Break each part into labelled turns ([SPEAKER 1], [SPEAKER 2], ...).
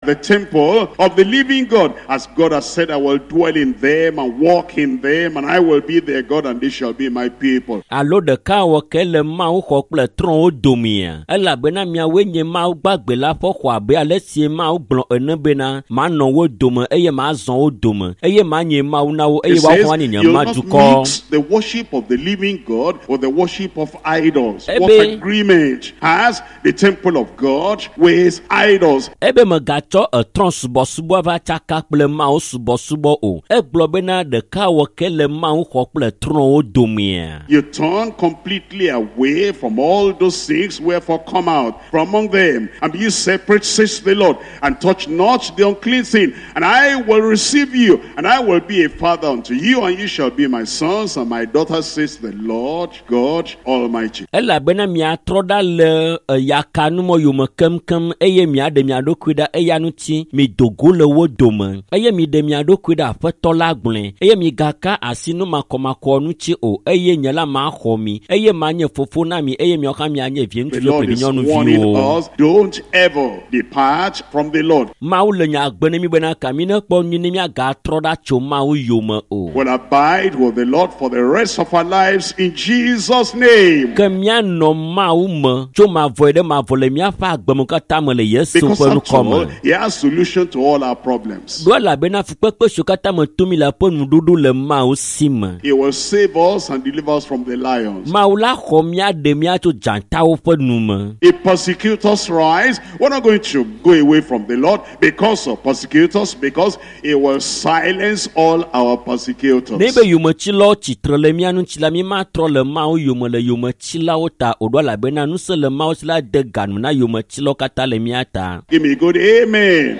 [SPEAKER 1] the temple of the living God, as God has said, I will dwell in them and walk in them, and I will be their God, and they shall be my people.
[SPEAKER 2] Alo de ka wo kele mau ko ple tron o domia. Ela bena mia we nye mau gbagbe la fo kwa be ale sie mau blon ene bena ma no wo dome eye ma zon o dome. Eye ma nye mau na wo eye wa kwa ni nya ma juko.
[SPEAKER 1] Mix the worship of the living God or the worship of idols. What agreement has the temple of God with idols?
[SPEAKER 2] Ebe me gacho a tron subo va chaka ple mau subo o. E glo bena de ka wo kele mau ko ple tron o domia.
[SPEAKER 1] You turn completely away from all those things, wherefore come out from among them and be separate, says the Lord, and touch not the unclean thing, and I will receive you, and I will be a father unto you, and you shall be my sons and my daughters, says the Lord God Almighty.
[SPEAKER 2] Ela bena mia troda le yakanu mo yuma kem eye mia de mia do kwida eya nu ti mi dogo le wo dome eye mi de mia do kwida afeto la gblen eye mi gaka asinu makomako nu ti o eye nyala ma khomi eye ma nye fofo na mi eye mi oka mi anye vie ntu yo pe nyonu vi o.
[SPEAKER 1] Don't ever depart from the Lord.
[SPEAKER 2] Ma u le nya gbene mi bena ka mi na kpo nyi ni mi aga troda cho ma u yoma o.
[SPEAKER 1] We'll abide with the Lord for the rest of our lives in Jesus' name.
[SPEAKER 2] Ke mia no ma u me cho ma voide ma vole mia fa gbemu ka ta me le Yesu pe nu koma.
[SPEAKER 1] He has solution to all our problems.
[SPEAKER 2] Do la bena fu pepe so ka ta me tumi la po nududu le ma u sim.
[SPEAKER 1] He will save us and deliver us from the lions.
[SPEAKER 2] Ma u la khomia de mia to janta u pe nume.
[SPEAKER 1] If persecutors rise, we're not going to go away from the Lord because of persecutors, because He will silence all our persecutors.
[SPEAKER 2] Nebe yume chilo chitre le mia nu chila mi ma tro le ma u yume le yume chila o ta o do la bena nu se le ma u chila de ganu na yume chilo kata le mia ta.
[SPEAKER 1] Give me a good amen.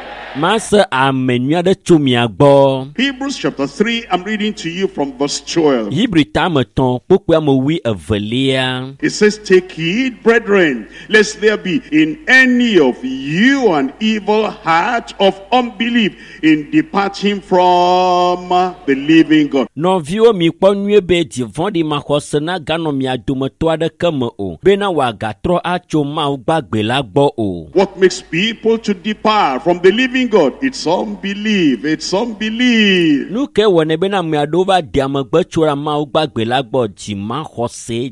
[SPEAKER 2] Master amenya de chumia gbo.
[SPEAKER 1] Hebrews chapter 3, I'm reading to you from verse 12.
[SPEAKER 2] Hebrew tameton pokwa mo wi evelia.
[SPEAKER 1] It says, take heed, brethren, lest there be in any of you an evil heart of unbelief in departing from the living God.
[SPEAKER 2] No view mi kwanwe be di vondi makosena gano mi adumeto ade keme o. Bena wa gatro acho ma gbagbe la gbo o.
[SPEAKER 1] What makes people to depart from the living God? It's unbelief. It's unbelief.
[SPEAKER 2] Nuke wone bena mi adova diamagbe chora ma gbagbe la gbo jima khose.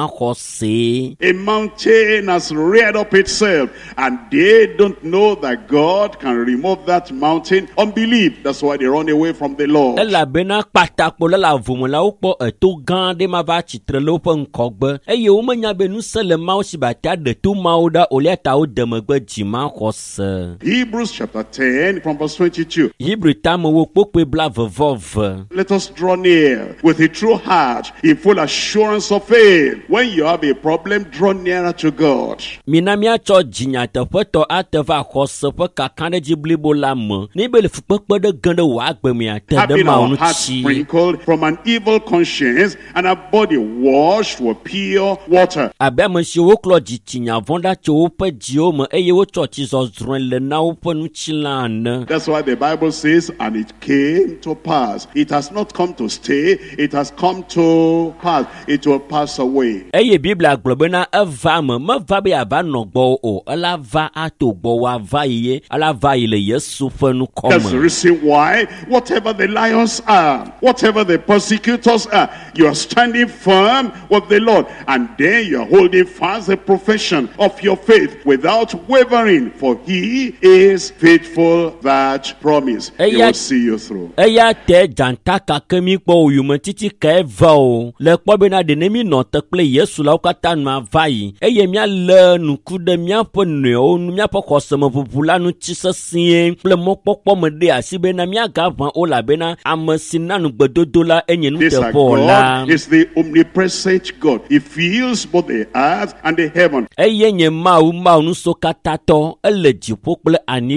[SPEAKER 1] A mountain has reared up itself, and they don't know that God can remove that mountain. Unbelief. That's why they run away from the Lord.
[SPEAKER 2] Ela bena patakpo la vumula upo eto gande ma va chitre lo pe nkogbe. Eye o menya benu sele ma o sibata de tu ma o da oliata o demegbe jima khose.
[SPEAKER 1] Hebrews chapter 10 from verse 22.
[SPEAKER 2] Hebrew tam wo pokpe bla vevov.
[SPEAKER 1] Let us draw near with a true heart, in full assurance of faith. When you have a problem, draw nearer to God.
[SPEAKER 2] Minamia cho jinya te photo ateva khose pe kakande jiblibo la mo. Ni be le fukpe de gande wa gbe mi ate de ma onu chi.
[SPEAKER 1] Sprinkled from an evil conscience and a body washed with pure water.
[SPEAKER 2] Abe monsi wo klo jinya vonda cho pe jio mo eye wo cho chi zo zrun le na wo pe nu chilan.
[SPEAKER 1] That's why the Bible says, and it came to pass. It has not come to stay, it has come to pass. It will pass away.
[SPEAKER 2] Eye Biblia globena eva me va be ava no gbo o. Ala va ato gbo wa va ye. Ala va ile Yesu fe nu come.
[SPEAKER 1] That's the reason why whatever the lions are, whatever the persecutors are, you are standing firm with the Lord, and then you are holding fast the profession of your faith without wavering, for He is faithful that promise. He will see you through.
[SPEAKER 2] Eya te janta kakemi po yume titi ke va o. Le kpo bena de nemi no te ple Yesu la ukata na vai. Eye mia le nuku de mia po ne o mia po kosemo popula nu chisesie. Ple mo pokpo me de asibe na mia gavan o la bena amesina nu gbedodo la enye nu te po la.
[SPEAKER 1] God is the omnipresent God. He fills both the earth and the heaven.
[SPEAKER 2] Eye nye ma nu so katato ele jipo ple anigba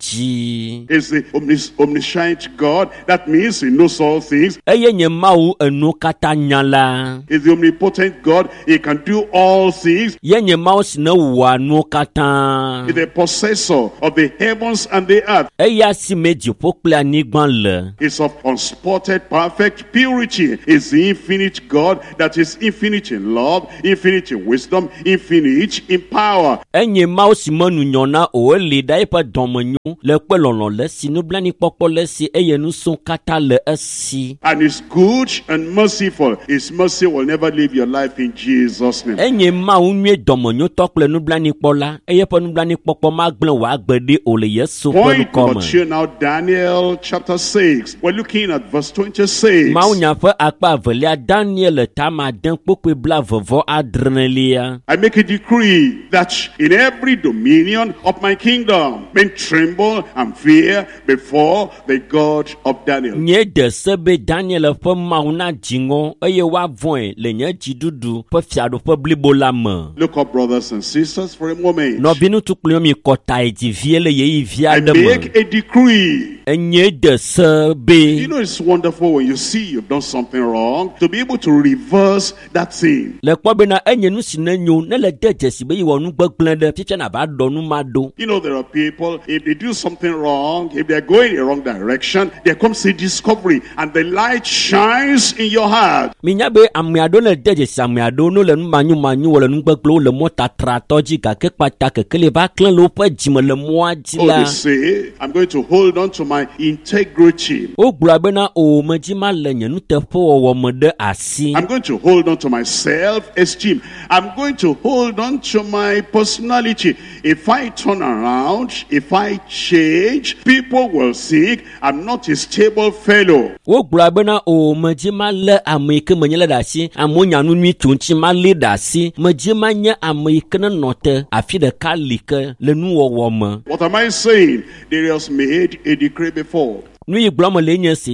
[SPEAKER 2] dzi.
[SPEAKER 1] Is the omniscient God. That means he knows all things.
[SPEAKER 2] Eye nye Mawu enu kata nyala.
[SPEAKER 1] Is the omnipotent God. He can do all things.
[SPEAKER 2] Ye nye Mawu si ne wa nu kata.
[SPEAKER 1] Is the possessor of the heavens and the earth.
[SPEAKER 2] Eya si me dziƒo kple anyigba le.
[SPEAKER 1] Is of unspotted perfect purity. Is the infinite God that is infinite in love, infinite in wisdom, infinite in power.
[SPEAKER 2] Enye Mawu si menu nyona o le da eƒe dɔmenyo le kpe lɔlɔ le si nublanui kpɔkpɔ le si eye nuso kata le esi.
[SPEAKER 1] And is good and merciful. His mercy will never leave your life in Jesus' name.
[SPEAKER 2] Enye Mawu nyuie dɔmenyo tɔ kple nublanui kpɔla eye ƒe nublanui kpɔkpɔ ma gblẽ wòa gbe ɖi o le Yesu ƒe
[SPEAKER 1] Point number
[SPEAKER 2] nukɔme.
[SPEAKER 1] 2 now, Daniel chapter 6. We're looking at verse 26.
[SPEAKER 2] Mawu nya ƒe akpa evelia Daniel le tama de kpokpe bla vevɔ adrenelia.
[SPEAKER 1] I make a decree that in every dominion of my kingdom, men tremble and fear before the God of Daniel.
[SPEAKER 2] Nye de se be Daniel ƒe Mawu na dziŋɔ eye woavɔ̃e le nye dziɖuɖu ƒe fiaɖuƒe blibo la me.
[SPEAKER 1] Look up, brothers and sisters, for a moment.
[SPEAKER 2] Nɔvinu tukplɔ mi kɔta edzi vie le yeyi vi
[SPEAKER 1] I
[SPEAKER 2] aɖe
[SPEAKER 1] make
[SPEAKER 2] me.
[SPEAKER 1] a decree.
[SPEAKER 2] Enye de se be.
[SPEAKER 1] You know, it's wonderful when you see you've done something wrong, to be able to reverse that thing.
[SPEAKER 2] Le kpɔ bena enye nu si ne nyo ne le de dzesi be yiwɔ nu gbegblẽ ɖe fifia na va ɖɔ nu ma ɖo.
[SPEAKER 1] You know, there are people, if they do something wrong, if they're going in the wrong direction, there comes a discovery and the light shines in your heart.
[SPEAKER 2] Minya be ame aɖewo le de dzesi ame aɖewo no le nu manyu wɔ le nu gbegblẽwo le mɔ tatratɔ dzi gake kpata kekele va klẽ le woƒe dzime le mɔa dzi
[SPEAKER 1] Oh,
[SPEAKER 2] la.
[SPEAKER 1] they say, I'm going to hold on to my integrity.
[SPEAKER 2] Wogblɔa bena o medzi ma le nye nuteƒewɔwɔ me ɖe asi.
[SPEAKER 1] I'm going to hold on to my self-esteem. I'm going to hold on to my personality. If I turn around, if I change, people will think I'm not a stable fellow.
[SPEAKER 2] Wogblɔa bena o medzi ma le ame yi ke menye le ɖe asi amewo nya nu nyui tso ŋuti ma lé ɖe asi medzi ma nye ame yi ke ne nɔ te afi ɖeka li ke le nuwɔwɔ me.
[SPEAKER 1] What am I saying? Darius made a decree before.
[SPEAKER 2] Nu yi gblɔm le nye si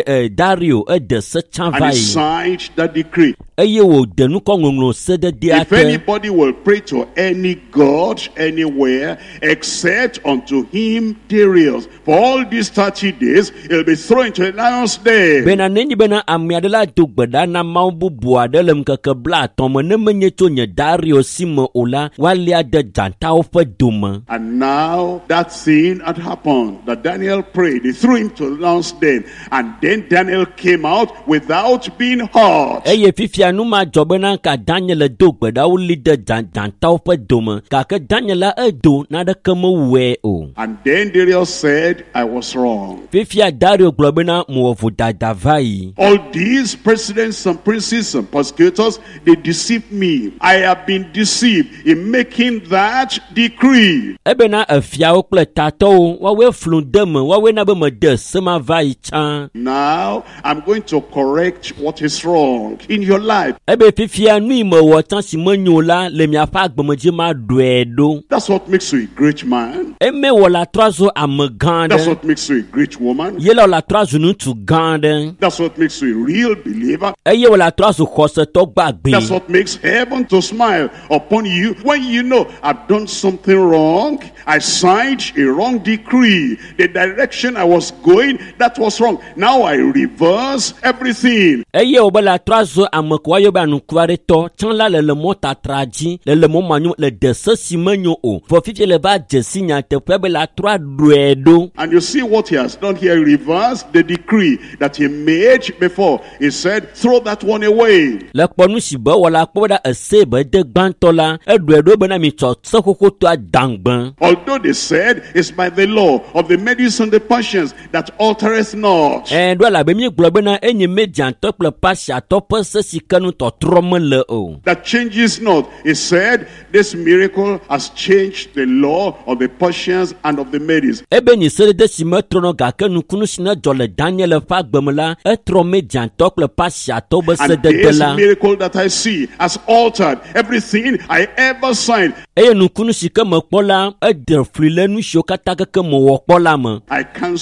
[SPEAKER 2] Dario ede se tsã
[SPEAKER 1] And
[SPEAKER 2] va
[SPEAKER 1] he
[SPEAKER 2] yi
[SPEAKER 1] signed that decree.
[SPEAKER 2] eye wòde nukɔ ŋɔŋlɔ se ɖe dea
[SPEAKER 1] If
[SPEAKER 2] te.
[SPEAKER 1] anybody will pray to any god anywhere except unto him Darius, for all these 30 days, he'll be thrown into a lion's den.
[SPEAKER 2] Bena nenyi bena ame aɖe la do gbe ɖa na Mawu bubu aɖe le ŋkeke bla atɔ̃ me ne menye tso nye Dario si me o la woalia de dzatawo ƒe dome.
[SPEAKER 1] And now that thing had happened, that Daniel prayed. They threw him to the lion's den. And then Daniel came out without being hurt.
[SPEAKER 2] Eye fifia nu ma dzɔ bena ka Daniel do gbe ɖa woli de dzatawo ƒe dome gake Daniel la edo naɖeke mewɔe o.
[SPEAKER 1] And then Darius said, I was wrong.
[SPEAKER 2] Fifia Dario gblɔ bena mewɔ vodada va yi.
[SPEAKER 1] All these presidents and princes and prosecutors, they deceived me. I have been deceived in making that decree.
[SPEAKER 2] Ebena efiawo kple tatɔwo woawoe flu de me woawoe na be mede se ma va yi tsã.
[SPEAKER 1] Now, I'm going to correct what is wrong in your life.
[SPEAKER 2] Ebe fifia nu yi mewɔ tsã si menyo la le miaƒe agbemedzi ma ɖɔe ɖo.
[SPEAKER 1] That's what makes you a great man.
[SPEAKER 2] Eme wɔ la trɔ zo ame gã
[SPEAKER 1] That's
[SPEAKER 2] aɖe.
[SPEAKER 1] what makes you a great woman.
[SPEAKER 2] Ye la wɔ la trɔ zo ŋutsu gã aɖe.
[SPEAKER 1] That's what makes you a real believer.
[SPEAKER 2] Eye wɔ la trɔ zo xɔsetɔ gbagbe.
[SPEAKER 1] That's what makes heaven to smile upon you when you know I've done something wrong. I signed a wrong decree. The direction I was going, that was wrong. Now I reverse everything.
[SPEAKER 2] Eye wo be la trɔ zo ame ko woayɔ be anuku aɖe tɔ tsã la le mɔ tatra dzi le mɔ manyo le de se si menyo o. Vɔ fifi le va dze si nyateƒe be la trɔ ɖɔe ɖo.
[SPEAKER 1] And you see what he has done here. He reversed the decree that he made before. He said, throw that one away.
[SPEAKER 2] Le kpɔ nu si be wɔ la kpɔ ɖa ese be de gbãtɔ la eɖɔe ɖo bena mitsɔ seƒoƒotoa dangbe.
[SPEAKER 1] Although they said it's by the law of the Medes and the Persians that altereth not.
[SPEAKER 2] Ɖo elabe mi gblɔ bena enye Mediantɔ kple Pasiatɔ ƒe se si ke nu tɔtrɔ mele o.
[SPEAKER 1] That changes not. He said this miracle has changed the law of the Persians and of the Medes.
[SPEAKER 2] Ebe nyi seɖeɖe si metrɔ nɔ gake nukunu si ne dzɔ le Daniel ƒe agbeme la etrɔ Mediantɔ kple Pasiatɔ be
[SPEAKER 1] And
[SPEAKER 2] seɖeɖe
[SPEAKER 1] this
[SPEAKER 2] la.
[SPEAKER 1] miracle that I see has altered everything I ever signed.
[SPEAKER 2] Eye nukunu si ke mekpɔ la eɖe fli le nu siwo katã keke mewɔ kpɔ la me.
[SPEAKER 1] I cancel that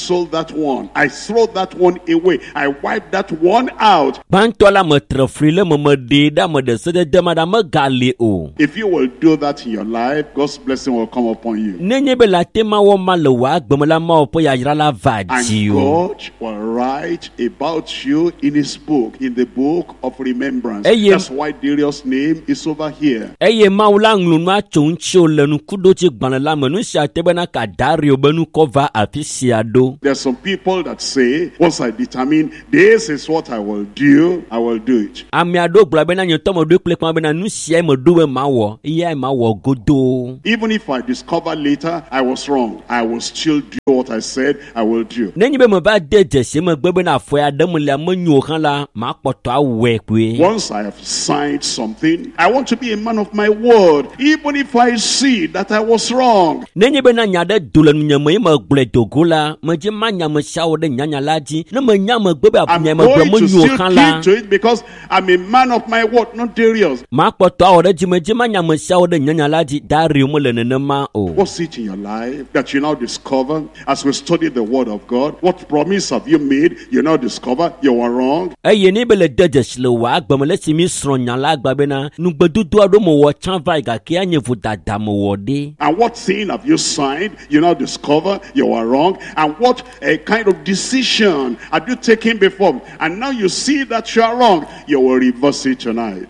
[SPEAKER 1] that one. I throw that one away. I wipe that one out. If you will do that in your life, God's blessing will come upon you. And God will write about you in his book, in the book of remembrance. That's why Darius' name is over here. There's some people that say, once I determine this is what I will do it. Even if I discover later I was wrong, I will still do what I said I will do. Once I have signed something, I want to be a man of my word, even if I see that I was wrong. I'm going to still keep to it because I'm a man of my word, not Darius. What's it in your life that you now discover as we study the word of God? What promise have you made? You now discover you were wrong. And what thing have you signed? You now discover you were wrong. And what kind of decision have you taken before? And now you see that you are wrong. You will reverse it tonight.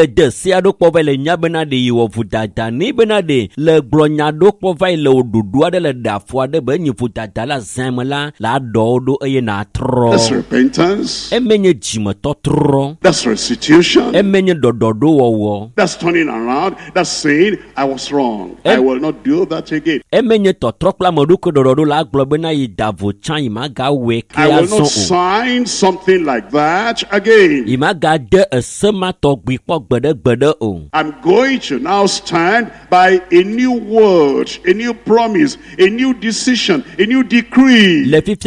[SPEAKER 1] That's repentance. That's restitution. That's turning around. That's saying, I was wrong. I will not do that again. I will not sign something like that again. I'm going to now stand by a new word, a new promise, a new decision, a new decree. And that's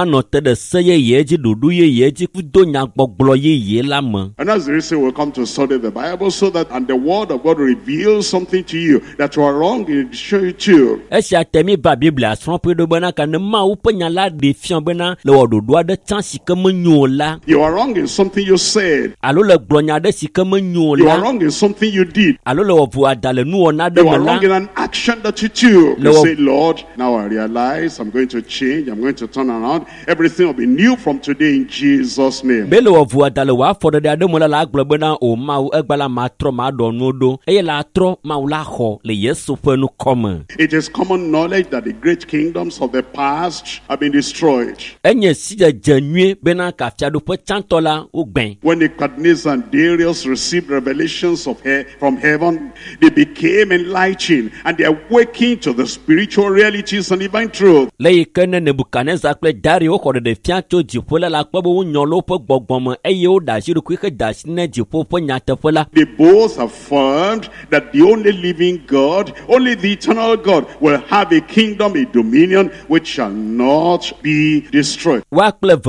[SPEAKER 1] the reason we'll come to study the Bible, so that and the word of God reveals something to you that you are wrong in it, show it to you. You are wrong in something you said. You are wrong in something you did. You are wrong in an action that you took. You say, Lord, now I realize I'm going to change. I'm going to turn around. Everything will be new from today in Jesus' name. It is common knowledge that the great kingdoms of the past have been destroyed. When Nebuchadnezzar and Darius received revelations from heaven, they became enlightened and they awakened to the spiritual realities and divine truth. They both affirmed that the only living God, only the eternal God, will have a kingdom, a dominion which shall not be destroyed. In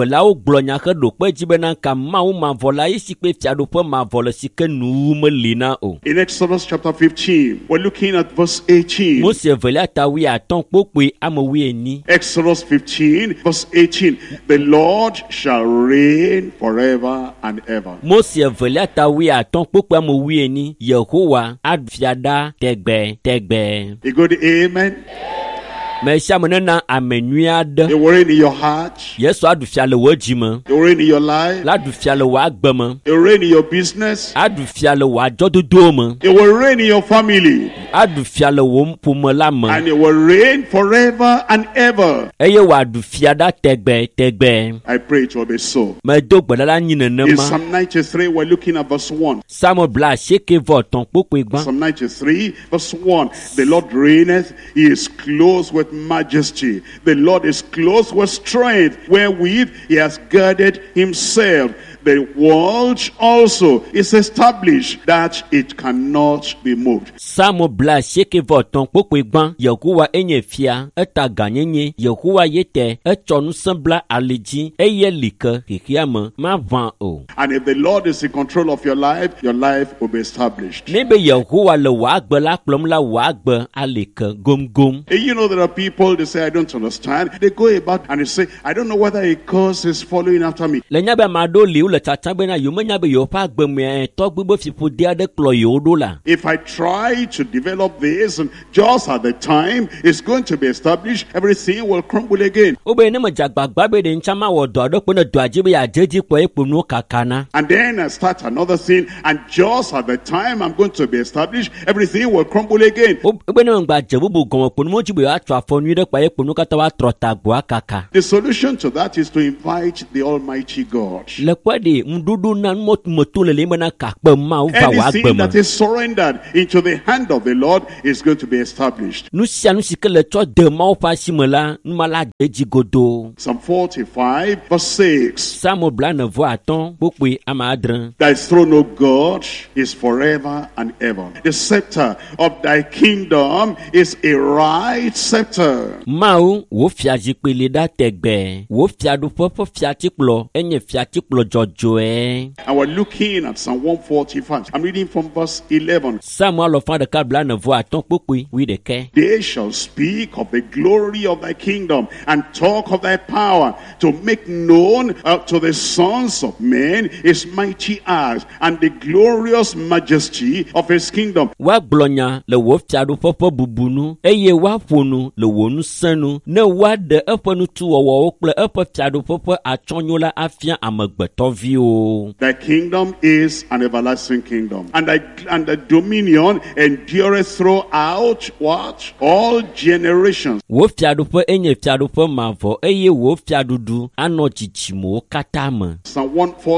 [SPEAKER 1] Exodus chapter 15, we're looking at verse 18. Exodus 15, verse 18. The Lord shall reign forever and ever. A good amen. You were in your heart. You were in your life. You were in your business. You will reign in your family. And you will reign forever and ever. I pray it will be so. In Psalm 93, we're looking at verse 1. Psalm 93, verse 1. The Lord reigneth, he is clothed with majesty. The Lord is clothed with strength, wherewith he has girded himself. The world also is established that it cannot be moved. And if the Lord is in control of your life will be established. And you know there are people, they say, I don't understand. They go about and they say, I don't know whether a curse is following after me.
[SPEAKER 2] Le nya be ma do liu le tata be na yo menya be yo pa gbeme to gbogbo fifu dia de klo yo do la.
[SPEAKER 1] If I try to develop this, and just at the time it's going to be established, everything will crumble again.
[SPEAKER 2] Obe ne ma jagbagba be de nchama wo do pe na do ajibe ya jeji po epo nu kakana.
[SPEAKER 1] And then I start another thing, and just at the time I'm going to be established, everything will crumble again.
[SPEAKER 2] Obe ne ngba jebubu gon po nu mo jibe ya twa fo nu de pa epo nu kata wa trota gbo akaka.
[SPEAKER 1] The solution to that is to invite the Almighty God.
[SPEAKER 2] Le kwa de mdudu na motu le na ka pe ma u va wa
[SPEAKER 1] Anything
[SPEAKER 2] gbema.
[SPEAKER 1] that is surrendered into the hand of the Lord is going to be established.
[SPEAKER 2] Nu sia nu sikele to de ma u pa simela nu mala deji godo.
[SPEAKER 1] Psalm 45 verse 6.
[SPEAKER 2] Samo bla ne vo aton pokwe amadran.
[SPEAKER 1] Thy throne, O God, is forever and ever. The scepter of thy kingdom is a right scepter.
[SPEAKER 2] Mau wo fia jipele da tegbe. Wo fia du popo fia tiklo enye fia tiklo jojo e.
[SPEAKER 1] And we're looking at Psalm 145. I'm reading from verse 11.
[SPEAKER 2] Samuel of the kabla ne vo aton pokwe wi de ke.
[SPEAKER 1] They shall speak of the glory of thy kingdom and talk of thy power, to make known to the sons of men his mighty acts and the glorious majesty of his kingdom.
[SPEAKER 2] Wa glonya le wo fia du popo bubunu eye wa fonu le wonu sanu ne wa de eponu tu wo kple epe fia du popo atonyola afia amegbeto vi o.
[SPEAKER 1] Thy kingdom is an everlasting kingdom, and thy dominion endureth throughout what? All generations.
[SPEAKER 2] Wo fia du po enye fia du po mavo eye wo fia dudu ano chichimo katama.
[SPEAKER 1] Psalm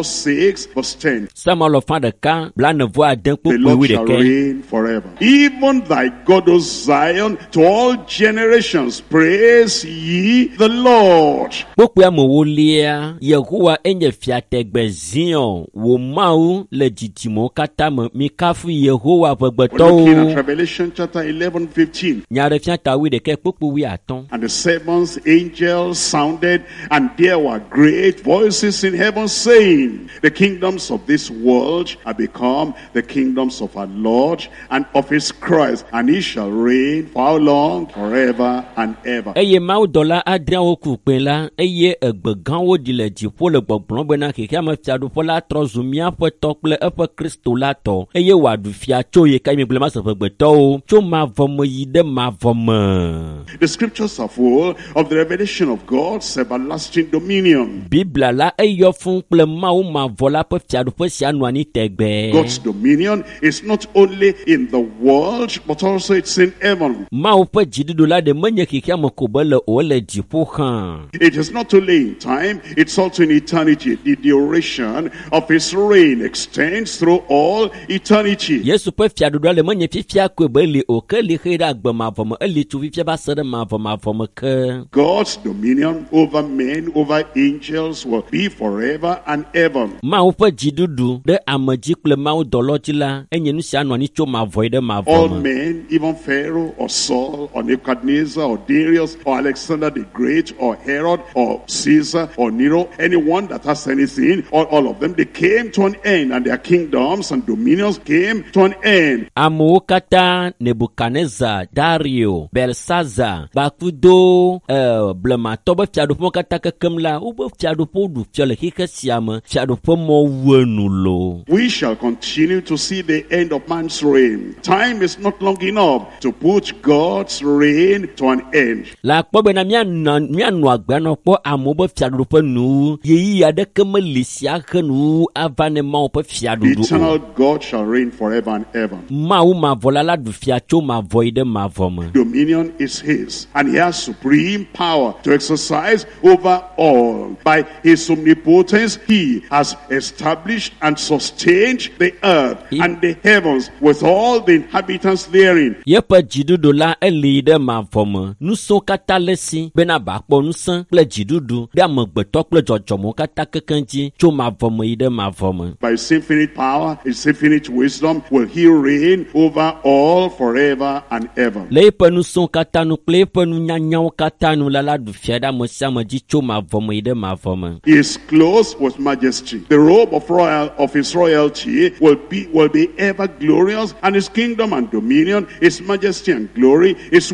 [SPEAKER 1] 146 verse 10.
[SPEAKER 2] Samuel of the ka bla ne vo aden
[SPEAKER 1] The
[SPEAKER 2] pokwe
[SPEAKER 1] Lord
[SPEAKER 2] wi de
[SPEAKER 1] shall
[SPEAKER 2] ke.
[SPEAKER 1] reign forever. Even thy God, O Zion, to all generations, praise ye the Lord.
[SPEAKER 2] Pokwe mo wo lia Yehowa enye fia tegbe Zion wo mau le chichimo katama mi kafu Yehowa
[SPEAKER 1] We're
[SPEAKER 2] begbeto
[SPEAKER 1] looking at
[SPEAKER 2] o.
[SPEAKER 1] Revelation chapter 11:15.
[SPEAKER 2] Nyare fia ta wi de ke pokwe wi aton.
[SPEAKER 1] And the seventh angel sounded, and there were great voices in heaven saying, the kingdoms of this world are become the kingdoms of our Lord and of his Christ, and he shall reign for how long? Forever and ever.
[SPEAKER 2] Eye mau dola adrian wo ku pen la eye egbegan wo di le jipo le gbogblon be na keke ma fia du pola trozu mia po to kple epe Kristo la to eye wa du fia cho ye kai mi ble ma se gbeto o cho ma vom yi de ma vom.
[SPEAKER 1] The scriptures are full of the revelation of God's everlasting dominion.
[SPEAKER 2] Bibla la eyo fun kple mau ma vola po fia du po sia no ani tegbe.
[SPEAKER 1] God's dominion is not only in the world, but also it's in heaven.
[SPEAKER 2] Mau po jidu la de menye keke ma ko bele o le jipo kan.
[SPEAKER 1] It is not only in time, it's also in eternity. The duration of his reign extends through all eternity.
[SPEAKER 2] Yesu po fia du le menye fifia ko bele o ke li khira gbe ma vom eli tu fifia ba sere ma vom ke.
[SPEAKER 1] God's dominion over men, over angels will be forever and ever.
[SPEAKER 2] Mau po jidudu de amaji kple mau doloji la enye nu sia no ni cho ma voide ma
[SPEAKER 1] All
[SPEAKER 2] vom.
[SPEAKER 1] men, even Pharaoh or Saul or Nebuchadnezzar or Darius or Alexander the Great or Herod or Caesar or Nero, anyone that has anything, all of them, they came to an end, and their kingdoms and dominions came to an end.
[SPEAKER 2] Amu kata Nebuchadnezzar, Dario, Belshazzar, Bakudo, blema toba fiadu po kata kekemla, ubo fiadu po du fiole hike siama, fiadu po mo wenulo.
[SPEAKER 1] We shall continue to see the end of man's reign. Time is not long enough to put God's reign to an end.
[SPEAKER 2] La kpobe na mianu agbano po amu bo fiadu po nu, yeyi ade kemelisia kenu avane ma po fiadu
[SPEAKER 1] The
[SPEAKER 2] du.
[SPEAKER 1] eternal God shall reign forever and ever.
[SPEAKER 2] Ma vola la du fiacho ma voide ma vom.
[SPEAKER 1] Dominion is his, and he has supreme power to exercise over all. By his omnipotence, he has established and sustained the earth and the heavens with all the inhabitants therein.
[SPEAKER 2] Yepa jidudu la elide ma vom. Nu so kata lesi bena bakpo nu san ple jidudu de amegbeto ple jojomo kata kekenji cho ma vom ide ma vom.
[SPEAKER 1] By his infinite power, his infinite wisdom, will he reign over all forever and ever.
[SPEAKER 2] Le pe nu so kata nu ple pe nu nyanyao kata nu la du fiada mo sama ji cho ma vom ide ma vom.
[SPEAKER 1] He is clothed with majesty. The robe of his royalty will be ever glorious, and his kingdom and dominion, his majesty and glory, his wisdom and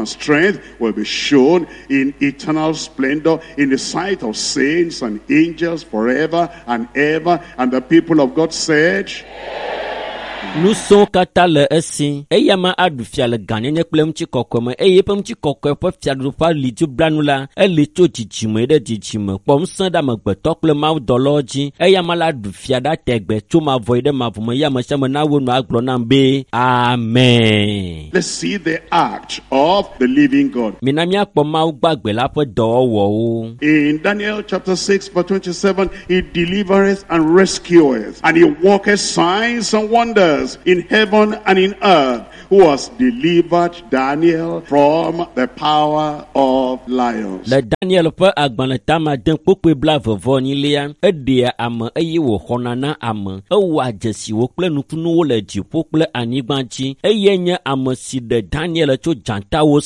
[SPEAKER 1] and strength will be shown in eternal splendor in the sight of saints and angels forever and ever. And the people of God said,
[SPEAKER 2] Nous sommes katale esi. Eyama adu fiale ganye ne plem chi kokome. Eye plem chi kokwe po fiadu pa litu branula. Elito chichime de chichime. Pom sanda magbetok le mau doloji. Eyama la du fiada tegbe. Chuma voide mavume yama shama na wunu aglonambe. Amen.
[SPEAKER 1] Let's see the act of the living God.
[SPEAKER 2] Minamia po mau bagbe la po do.
[SPEAKER 1] In Daniel chapter 6 verse 27, he delivereth and rescueth, and he worketh signs and wonders in heaven and in earth, who has delivered Daniel from the power of lions.
[SPEAKER 2] Le Daniel pe agbanetama den pokpe bla vovo ni lia edia ame eye wo honana ame ewa jesi wo kple nukunu wo le dziƒo kple anyigbanji eye nye ame si de Daniel tso janta wo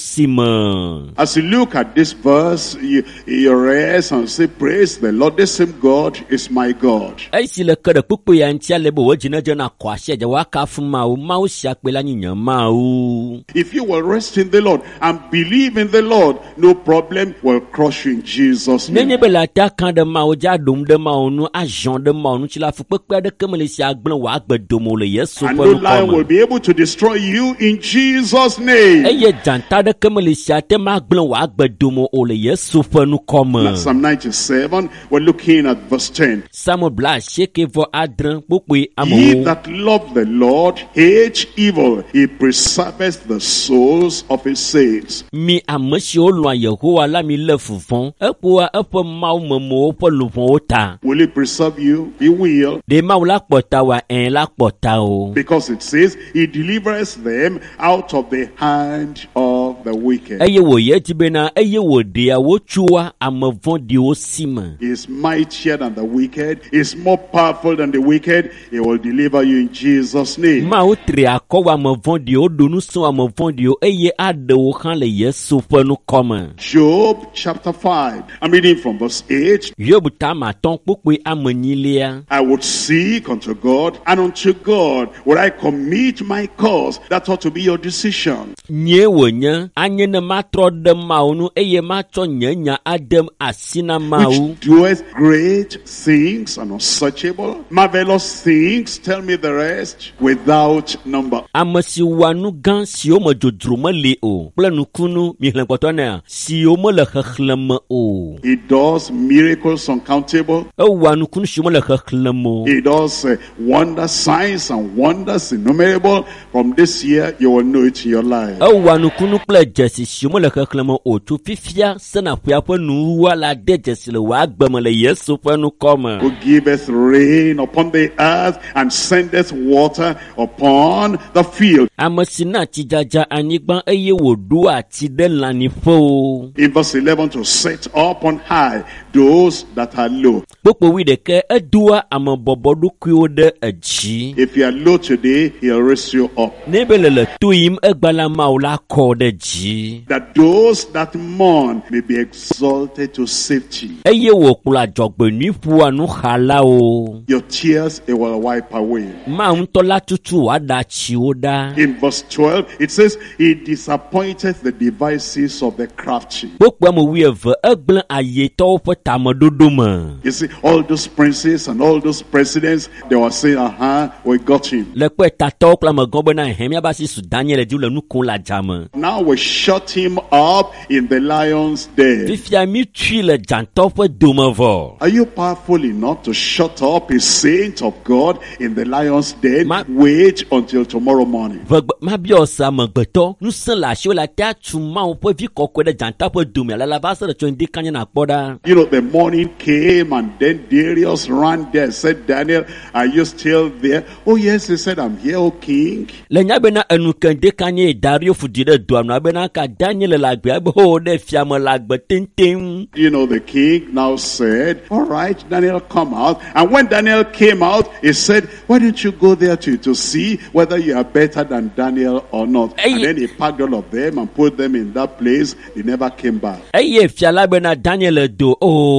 [SPEAKER 2] sime.
[SPEAKER 1] As you look at this verse, you rest and say, praise the Lord, the same God is my God.
[SPEAKER 2] Esi le kede pokpe ya ntia lebo wo jina jana kwashe ja wakafu mau mau siakpela nyinya mau.
[SPEAKER 1] If you will rest in the Lord and believe in the Lord, no problem will crush you in Jesus' name.
[SPEAKER 2] Nenye bela ta kan de mau ja dum de mau nu ajon de mau nu chila fu pekpe de kemele si agblen wa agbedomo le Yesu
[SPEAKER 1] And
[SPEAKER 2] pe
[SPEAKER 1] no
[SPEAKER 2] nu
[SPEAKER 1] lion will
[SPEAKER 2] koma.
[SPEAKER 1] be able to destroy you in Jesus' name.
[SPEAKER 2] Eye janta de kemele si ate ma agblen wa agbedomo o le Yesu pe nu koma.
[SPEAKER 1] Psalm 97, we're looking at verse 10.
[SPEAKER 2] Samuel bla sheke vo adren pokpe
[SPEAKER 1] He
[SPEAKER 2] amo.
[SPEAKER 1] that love the Lord hate evil. He preserveth the souls of his saints.
[SPEAKER 2] Mi amesi o lo Yehowa la mi le fufon. Epo epo mau memo po lufon o ta.
[SPEAKER 1] Will he preserve you? He will.
[SPEAKER 2] De mau la kpota wa en la kpota o.
[SPEAKER 1] Because it says, he delivers them out of the hand of the wicked.
[SPEAKER 2] Eye wo ye tibena eye wo dia wo chua amavon di o sima.
[SPEAKER 1] He is mightier than the wicked. He is more powerful than the wicked. He will deliver you in Jesus' name.
[SPEAKER 2] Ma o tri akwa amavon di o donu so amavon di o eye ade wo kan le Yesu pe nu koma.
[SPEAKER 1] Job chapter 5. I'm reading from verse 8.
[SPEAKER 2] Yobu ta ma ton pokpe amanyilia.
[SPEAKER 1] I would seek unto God, and unto God would I commit my cause. That ought to be your decision.
[SPEAKER 2] Nye wo nye anye ne ma tro de mau nu eye ma tro nyanya adem asina mau.
[SPEAKER 1] Which doeth great things and unsearchable, marvelous things, tell me the rest, without number.
[SPEAKER 2] Amasi wanu gan si o me dodro me le o. Ple nu kunu mi hlen kpoto na si o me le khekhlem o.
[SPEAKER 1] He does miracles uncountable.
[SPEAKER 2] E wanu kunu si o me le khekhlem o.
[SPEAKER 1] He does wonders, signs and wonders innumerable. From this year, you will know it in your life.
[SPEAKER 2] E wanu kunu ple jesi si o me le khekhlem o tu fifia sena fia pe nu wala de jesi le wa gbeme le Yesu pe nu koma.
[SPEAKER 1] Who giveth rain upon the earth and sendeth water upon the field.
[SPEAKER 2] Amasi na ti jaja anigban eye wo do ati de lani fo.
[SPEAKER 1] In verse 11, to set up on high those that are low.
[SPEAKER 2] Popo wi de ke edua amabobo du kuo de eji.
[SPEAKER 1] If you are low today, he'll raise you up.
[SPEAKER 2] Nebelele tuim egbala maula ko de ji.
[SPEAKER 1] That those that mourn may be exalted to safety.
[SPEAKER 2] Eye wo kula jogbe ni fu anu hala o.
[SPEAKER 1] Your tears, it will wipe away.
[SPEAKER 2] Ma untola tutu wada chi oda.
[SPEAKER 1] In verse 12, it says, he disappointeth the devices of the crafty.
[SPEAKER 2] Popo mo wi eve egblen ayeto po tamadodoma.
[SPEAKER 1] You see, all those princes and all those presidents, they were saying, we got him.
[SPEAKER 2] Le pe tato kla me gombe na hemia basi su Daniel di le nu kon la jama.
[SPEAKER 1] Now we shut him up in the lion's den.
[SPEAKER 2] Fifia mi tui le janto po domovo.
[SPEAKER 1] Are you powerful enough to shut up a saint of God in the lion's den?
[SPEAKER 2] Ma-
[SPEAKER 1] Wait until tomorrow morning.
[SPEAKER 2] Ma bio sa me gbeto nu sen la shi la ta tu ma o po vi kokwe de janta po domia la basa de chon di kanya na poda.
[SPEAKER 1] You know, the morning came and then Darius ran there, said, Daniel, are you still there? Oh yes, he said, I'm here, O king.
[SPEAKER 2] Le nya bena enu kan de kanya Dario fudi de do na bena ka Daniel la gbe bo de fiam la gbe tintin.
[SPEAKER 1] You know, the king now said, all right, Daniel, come out. And when Daniel came out, he said, why don't you go there to see whether you are better than Daniel or not? And then he packed all of them and put them in that place. They never came back.
[SPEAKER 2] Eye fiala bena Daniel do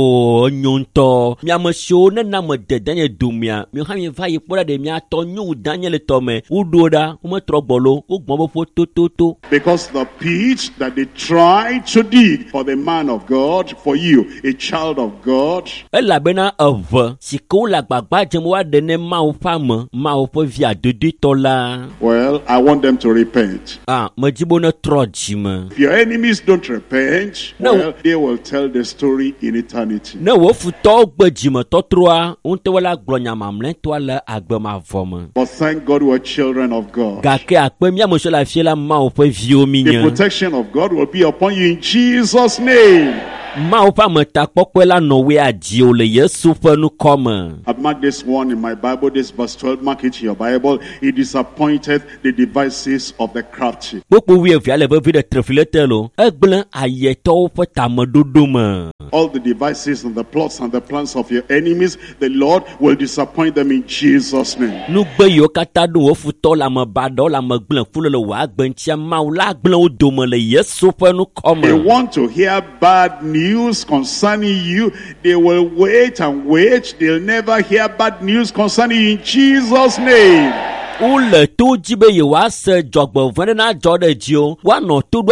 [SPEAKER 2] o nyonto mi amsho na na mo de Daniel do mia mi ha mi va yi poda de mi ato nyu Daniel to me udoda o mo trobolo o gbon bo to.
[SPEAKER 1] Because the pit that they tried to dig for the man of God, for you, a child of God.
[SPEAKER 2] Elabena eve si ko la gbagba jemoa de ne Mawu fame Mawu ƒe via doditɔ la.
[SPEAKER 1] Well, I want them to repent.
[SPEAKER 2] Medzibo ne trɔ dzime.
[SPEAKER 1] If your enemies don't repent,
[SPEAKER 2] No.
[SPEAKER 1] well, they will tell the story in eternity.
[SPEAKER 2] Ne wo futɔwo gbe dzime tɔtrɔa, ŋutɔwo la gblɔ nya mamlɛtɔa le agbemavɔ me.
[SPEAKER 1] But thank God we're children of God.
[SPEAKER 2] Gake akpe míame sɔ le afi la Mawu ƒe viwo mi
[SPEAKER 1] The
[SPEAKER 2] nye.
[SPEAKER 1] protection of God will be upon you in Jesus' name.
[SPEAKER 2] Mawu ƒe ametakpɔkpɔe la nɔ woe adziwo le Yesu ƒe nukɔme.
[SPEAKER 1] I've marked this one in my Bible, this verse 12, mark it in your Bible. He disappointed the devices of the crafty.
[SPEAKER 2] Kpokpo wuievia le vevi ɖe trefli te lo. Egblẽ ayetɔwo ƒe tameɖoɖo me.
[SPEAKER 1] All the devices and the plots and the plans of your enemies, the Lord will disappoint them in Jesus' name.
[SPEAKER 2] Nugbe yiwo katã ɖo wo futɔ le amebaɖɔ le amegblẽ ƒu le wòa agbe ŋutia, Mawu la gblẽ wo dome le Yesu ƒe
[SPEAKER 1] They
[SPEAKER 2] nukɔme.
[SPEAKER 1] want to hear bad news concerning you. They will wait and wait. They'll never hear bad news concerning you in Jesus' name.
[SPEAKER 2] Wole to dzi be yewoase dzɔgbevɔ̃ ɖe na dzɔ ɖe dziwo. Woanɔ to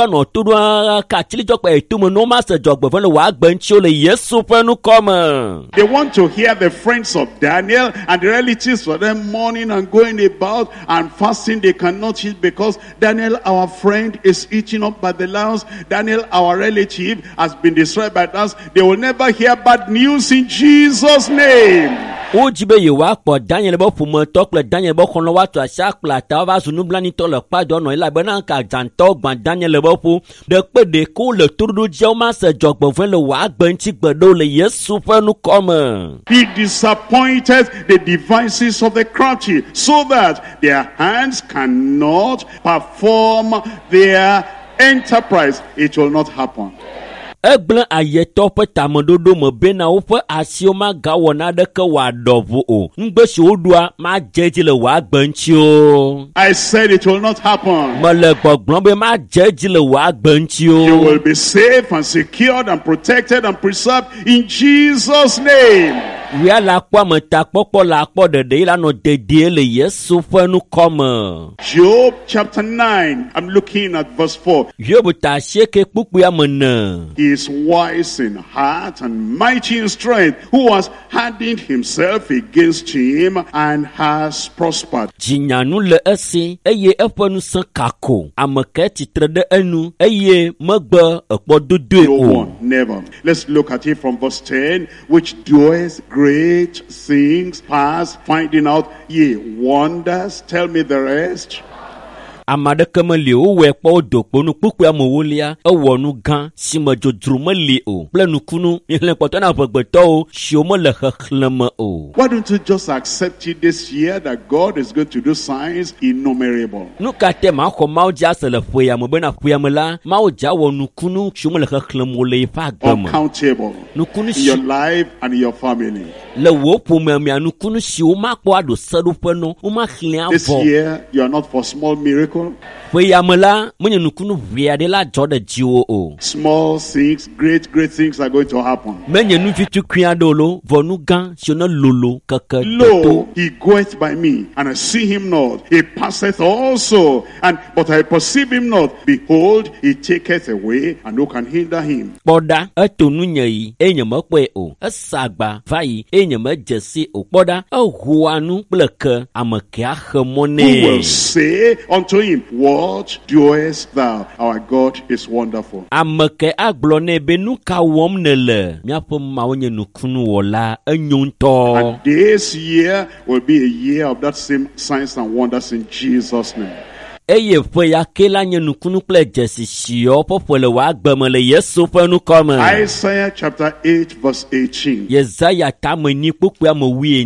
[SPEAKER 2] ɖo ka atsilidzɔkpe etome ne womase dzɔgbevɔ̃ le wòa agbe ŋutio le Yesu ƒe nukɔme.
[SPEAKER 1] They want to hear the friends of Daniel and the relatives for them mourning and going about and fasting. They cannot eat because Daniel, our friend, is eaten up by the lions. Daniel, our relative, has been destroyed by us. They will never hear bad news in Jesus' name.
[SPEAKER 2] Wodzi be yewoakpɔ Daniel be ƒometɔ kple Daniel be xɔlɔ̃ woatu asi akplata va zu nublanuitɔ le kpadɔ nɔ elabena ka dzãtɔwo gbã Daniel le be ƒo. Ɖekpe ɖeko le toɖoɖo dzia womase dzɔgbevɔ̃ le wòa agbe ŋuti gbe ɖo le Yesu ƒe nukɔme.
[SPEAKER 1] He disappointed the devices of the crafty so that their hands cannot perform their enterprise. It will not happen.
[SPEAKER 2] Egblẽ ayetɔ ƒe tameɖoɖo me bena woƒe asiwo magawɔ naɖeke wòaɖɔ ʋu o. Ŋugbe si woɖoa madze edzi le wòa agbe ŋuti o.
[SPEAKER 1] I said it will not happen.
[SPEAKER 2] Mele gbɔgblɔm be madze edzi le wòa agbe ŋuti
[SPEAKER 1] You
[SPEAKER 2] o.
[SPEAKER 1] will be safe and secured and protected and preserved in Jesus' name.
[SPEAKER 2] Wia le akpɔ ametakpɔkpɔ le akpɔ ɖeɖe la nɔ dedie le Yesu ƒe nukɔme.
[SPEAKER 1] Job chapter 9, I'm looking at verse 4.
[SPEAKER 2] Hiob ta asieke kpukpui ame ne.
[SPEAKER 1] He is wise in heart and mighty in strength, who has hardened himself against him and has prospered.
[SPEAKER 2] Dzinyanu le esi eye eƒe ŋusẽ kako. Ame ke tsitre ɖe enu eye megbe ekpɔdodoe
[SPEAKER 1] No
[SPEAKER 2] o.
[SPEAKER 1] one, never. Let's look at it from verse 10, which doeth great things past finding out, ye wonders. Tell me the rest.
[SPEAKER 2] Ame aɖeke meli o, wowɔe kpɔ wodo kponu kpukpui ame ewolia, ewɔ nu gã si me dzodzro meli o. Kple nukunu, miexlẽ kpɔtɔ na ʋegbetɔwo siwo mele xexlẽme o.
[SPEAKER 1] Why don't you just accept it this year that God is going to do signs innumerable?
[SPEAKER 2] Nu ka te maxɔ Mawu dzi ase le ƒeya me bena ƒeya me la, Mawu dza wɔ nukunu siwo mele xexlẽme o le eƒe agbe me.
[SPEAKER 1] Uncountable
[SPEAKER 2] Nukunu
[SPEAKER 1] in
[SPEAKER 2] si
[SPEAKER 1] your life and in your family.
[SPEAKER 2] le wo ƒomea mea nukunu siwo makpɔ aɖo seɖoƒe no, womaxlẽ
[SPEAKER 1] This
[SPEAKER 2] avɔ.
[SPEAKER 1] year, you are not for small miracle.
[SPEAKER 2] Ƒeya me la, menye nukunu ʋui aɖe la dzɔ ɖe dziwò o.
[SPEAKER 1] Small things, great things are going to happen.
[SPEAKER 2] Menye nu vi tukui aɖewo lo, vɔ nu gã siwo ne lolo keke
[SPEAKER 1] Lo,
[SPEAKER 2] toto.
[SPEAKER 1] he goeth by me, and I see him not. He passeth also, but I perceive him not. Behold, he taketh away, and who can hinder him?
[SPEAKER 2] Kpɔɖa, eto nu nye yi, eye nye mekpɔe o. Esa agba va yi, eye nye medze si o. Kpɔɖa, ehoa nu kple ke, ame ke axe mɔ
[SPEAKER 1] Who will
[SPEAKER 2] nɛ.
[SPEAKER 1] say unto him, what doest thou? Our God is wonderful.
[SPEAKER 2] Ame ke agblɔ nɛ be nu ka wɔm nele. Míaƒe Mawu nye nukunu wɔla, enyo ŋutɔ.
[SPEAKER 1] And this year will be a year of that same signs and wonders in Jesus' name.
[SPEAKER 2] Eye ƒeya ke la nye nukunu kple dzesi siwo ƒe ƒe le wòa agbe me le Yesu ƒe nukɔme.
[SPEAKER 1] Isaiah chapter 8 verse 18.
[SPEAKER 2] Yesaya tame nyi kpukpui ame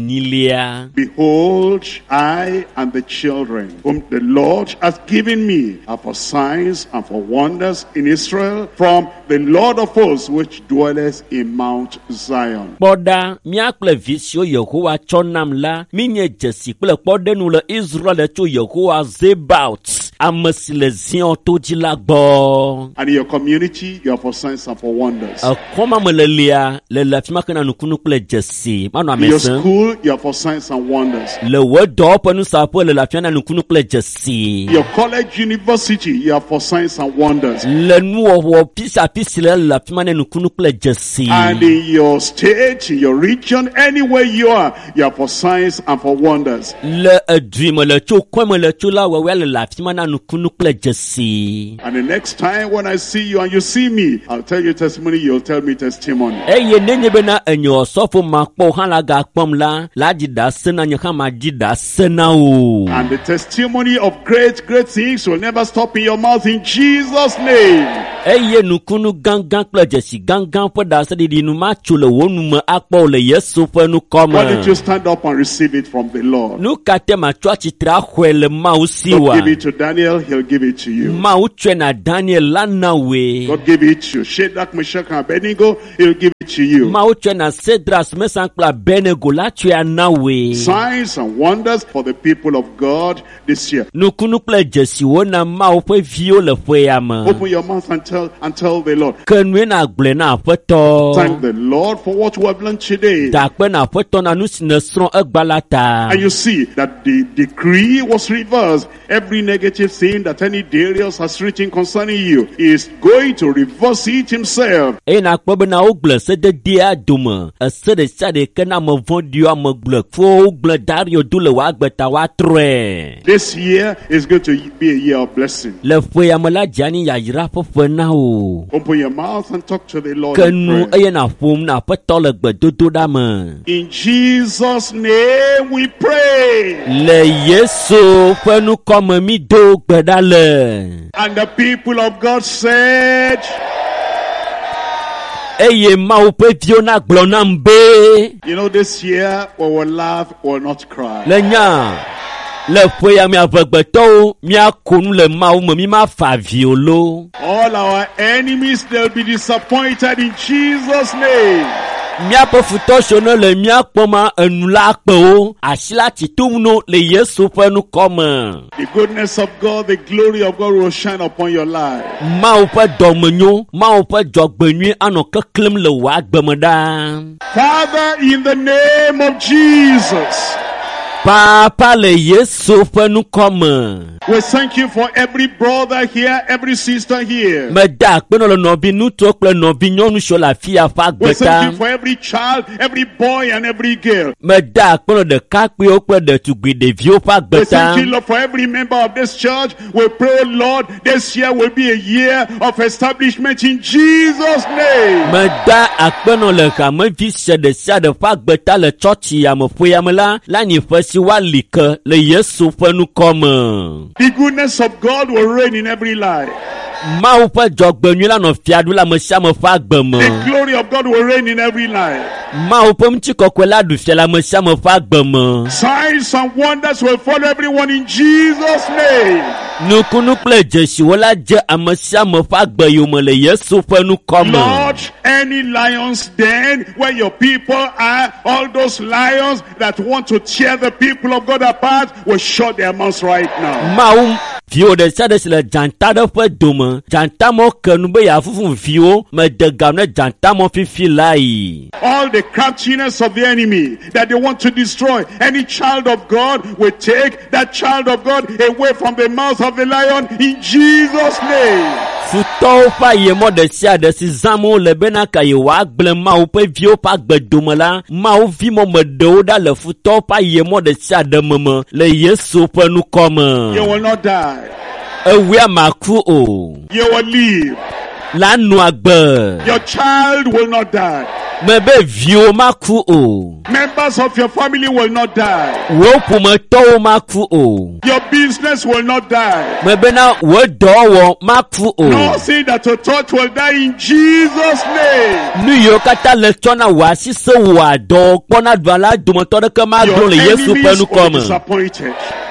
[SPEAKER 2] 14.
[SPEAKER 1] Behold, I and the children whom the Lord has given me are for signs and for wonders in Israel from the Lord of hosts which dwelleth in Mount Zion.
[SPEAKER 2] Kpɔɖa, mía kple vi siwo Yehowa tsɔ nam la, mi nye dzesi kple kpɔɖenu le Israel tso Yehowa Zebaot, amesilezion tojila gbo.
[SPEAKER 1] And in your community, you are for signs and for wonders.
[SPEAKER 2] Koma melelia le lafima kana nukunu kule jesi. Mano
[SPEAKER 1] In your
[SPEAKER 2] amesen.
[SPEAKER 1] school, you are for signs and wonders.
[SPEAKER 2] Le wodo penu sapo le lafima nukunu kule jesi.
[SPEAKER 1] Your college, university, you are for signs and wonders.
[SPEAKER 2] Le nuo wo pisa le lafima nukunu kule jesi.
[SPEAKER 1] And in your state, in your region, anywhere you are for signs and for wonders.
[SPEAKER 2] Le dream le cho kweme le cho la wewe le lafima nukunu kule jesi.
[SPEAKER 1] And the next time when I see you and you see me, I'll tell you testimony, you'll tell me testimony.
[SPEAKER 2] Eye nenye bena enyo sofo makpo halaga kpom la jida sena nyakama jida sena o.
[SPEAKER 1] And the testimony of great things will never stop in your mouth in Jesus' name.
[SPEAKER 2] Eye nukunu gangan kple jesi gangan po da se di numa chule wonu me akpo le Yesu pe nu
[SPEAKER 1] Why don't
[SPEAKER 2] koma.
[SPEAKER 1] you stand up and receive it from the Lord?
[SPEAKER 2] Nu kate ma chwa chitra hwele ma
[SPEAKER 1] God
[SPEAKER 2] usiwa.
[SPEAKER 1] give it to Daniel, he'll give it to you.
[SPEAKER 2] Ma uchwe na Daniel lana we.
[SPEAKER 1] God give it to you. Shadrach, Meshach, and Abednego, he'll give it to you.
[SPEAKER 2] Ma uchwe na Cedras Mesan kpla Benego la chwe na we.
[SPEAKER 1] Signs and wonders for the people of God this year.
[SPEAKER 2] Nukunu kple jesi wona ma upe vio le fwe yama.
[SPEAKER 1] Open your mouth and tell the Lord.
[SPEAKER 2] Kenwe na gble na feto.
[SPEAKER 1] Thank the Lord for what we have learned today.
[SPEAKER 2] Dakpe na feto na nusi nesron egbalata.
[SPEAKER 1] And you see that the decree was reversed. Every negative thing that any Darius has written concerning you is going to reverse it himself.
[SPEAKER 2] E na kpobe na ogle se de dia dume. Se de sa de ke na me vondio a me gle. Fo ogle Dario dule wa agbeta wa tre.
[SPEAKER 1] This year is going to be a year of blessing.
[SPEAKER 2] Le fwe ya me la jani ya yira fefe na o.
[SPEAKER 1] Open your mouth and talk to the Lord in
[SPEAKER 2] Kenu
[SPEAKER 1] prayer.
[SPEAKER 2] eye na fom na feto le gbe dodo da me.
[SPEAKER 1] In Jesus' name we pray.
[SPEAKER 2] Le Yesu fe nu kome mi do gbeda le.
[SPEAKER 1] And the people of God said,
[SPEAKER 2] Eye ma upe vio na glo na mbe.
[SPEAKER 1] you know, this year we will laugh, we will not cry.
[SPEAKER 2] Le nya. Le fwe ya mi avegbeto mi akonu le ma o me mi ma fa violo.
[SPEAKER 1] All our enemies, they'll be disappointed in Jesus' name.
[SPEAKER 2] Miapo futo shono le miakpoma enula akpe o. Asila titumno le Yesu fe nu kome.
[SPEAKER 1] The goodness of God, the glory of God will shine upon your life.
[SPEAKER 2] Ma ou pe domenyo, ma ou pe jogbenye ano keklem le wa gbemeda.
[SPEAKER 1] Father, in the name of Jesus,
[SPEAKER 2] Papa le Yesu fe nu kome.
[SPEAKER 1] we thank you for every brother here, every sister here.
[SPEAKER 2] Me da akpe no le novi nuto kple novi nyonu sho la fia fa
[SPEAKER 1] We thank you
[SPEAKER 2] gbeta.
[SPEAKER 1] for every child, every boy and every girl.
[SPEAKER 2] Me da akpe no de kakpe o kple de tugbi devio fa
[SPEAKER 1] We thank you,
[SPEAKER 2] gbeta.
[SPEAKER 1] Lord, for every member of this church. We pray, Lord, this year will be a year of establishment in Jesus' name.
[SPEAKER 2] Me da akpe no le kame vi se de fa gbeta le churchi ya me fwe ya me la ni fe si wa like le Yesu fe nu kome.
[SPEAKER 1] The goodness of God will reign in every life.
[SPEAKER 2] Ma ou pe jogbenye la no fiadu la me sha me fa gbeme.
[SPEAKER 1] The glory of God will reign in every life.
[SPEAKER 2] Ma ou pe mti kokwe la du fia la me sha me fa gbeme.
[SPEAKER 1] Signs and wonders will follow everyone in Jesus' name.
[SPEAKER 2] Nukunu kple jesi wala je ame sha me fa gbe yo me le Yesu fe nu kome.
[SPEAKER 1] Lord, any lions den where your people are, all those lions that want to tear the people of God apart will shut their mouths right now.
[SPEAKER 2] Ma ou vio de sa de se le janta de fe dome. Janta mo kenu be ya fufu vio me de gamne janta mo fifi lai.
[SPEAKER 1] All the craftiness of the enemy that they want to destroy, any child of God will take that child of God away from the mouth of the lion in Jesus' name.
[SPEAKER 2] Futo fa ye mo de sia de si zamo le bena ka ye wa gble ma ou pe vio pa gbe dome la. Ma ou vi mo me de o da le futo pa ye mo de sia de meme le Yesu pe nu
[SPEAKER 1] You
[SPEAKER 2] kome.
[SPEAKER 1] will not die.
[SPEAKER 2] Ewe amaku o.
[SPEAKER 1] You will live.
[SPEAKER 2] La nu agbe.
[SPEAKER 1] Your child will not die.
[SPEAKER 2] Mebe vio maku o.
[SPEAKER 1] Members of your family will not die.
[SPEAKER 2] Wo pume to maku o.
[SPEAKER 1] Your business will not die.
[SPEAKER 2] Mebe na wo do wo maku o.
[SPEAKER 1] Nothing that you thought will die in Jesus' name.
[SPEAKER 2] Nu yo kata le tona wa si se wa do pona dwala dumo to de ke ma do
[SPEAKER 1] Your
[SPEAKER 2] le Yesu pe
[SPEAKER 1] enemies
[SPEAKER 2] nu
[SPEAKER 1] will be
[SPEAKER 2] kome.
[SPEAKER 1] disappointed.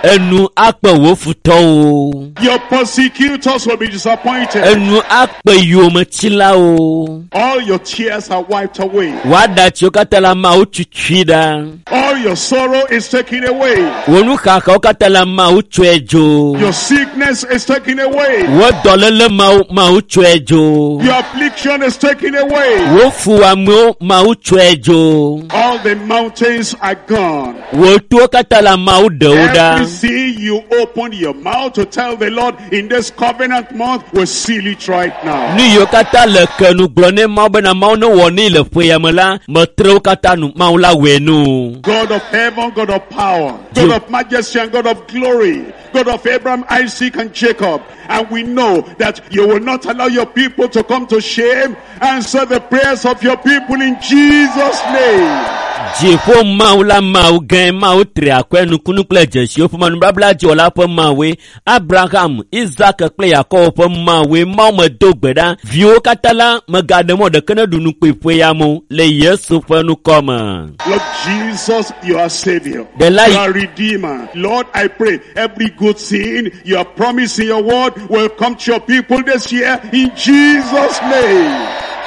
[SPEAKER 2] enu akpe wo futɔ o.
[SPEAKER 1] Your persecutors will be disappointed.
[SPEAKER 2] Enu akpe yometila o.
[SPEAKER 1] All your tears are wiped away.
[SPEAKER 2] Wadati o katala ma o tutui da.
[SPEAKER 1] All your sorrow is taken away.
[SPEAKER 2] Wonu kaka o katala ma o tuejo.
[SPEAKER 1] Your sickness is taken away.
[SPEAKER 2] Wo dolele ma o tuejo.
[SPEAKER 1] Your affliction is taken away.
[SPEAKER 2] Wo fuamo ma o tuejo.
[SPEAKER 1] All the mountains are gone.
[SPEAKER 2] Wo tu o katala ma o deuda.
[SPEAKER 1] Every sea you open your mouth to tell the Lord in this covenant month, will seal it right now.
[SPEAKER 2] Ni yo kata le kenu glone ma bena ma no woni le fuyamela metre kata nu ma la wenu.
[SPEAKER 1] God of heaven, God of power, God of majesty and God of glory, God of Abraham, Isaac and Jacob. And we know that you will not allow your people to come to shame. Answer the prayers of your people in Jesus' name.
[SPEAKER 2] Jefo maula mau gen mau tria kwenu kunukle jeshi ofu manu babla jola po mawe Abraham Isaac kle Yakob po mawe mau medogbeda vio katala megademo de kene dunu pepe yamo le Yesu fenu koma.
[SPEAKER 1] Lord Jesus, you are Savior.
[SPEAKER 2] You
[SPEAKER 1] are Redeemer. Lord, I pray every good thing you are promising your word will come to your people this year in Jesus' name.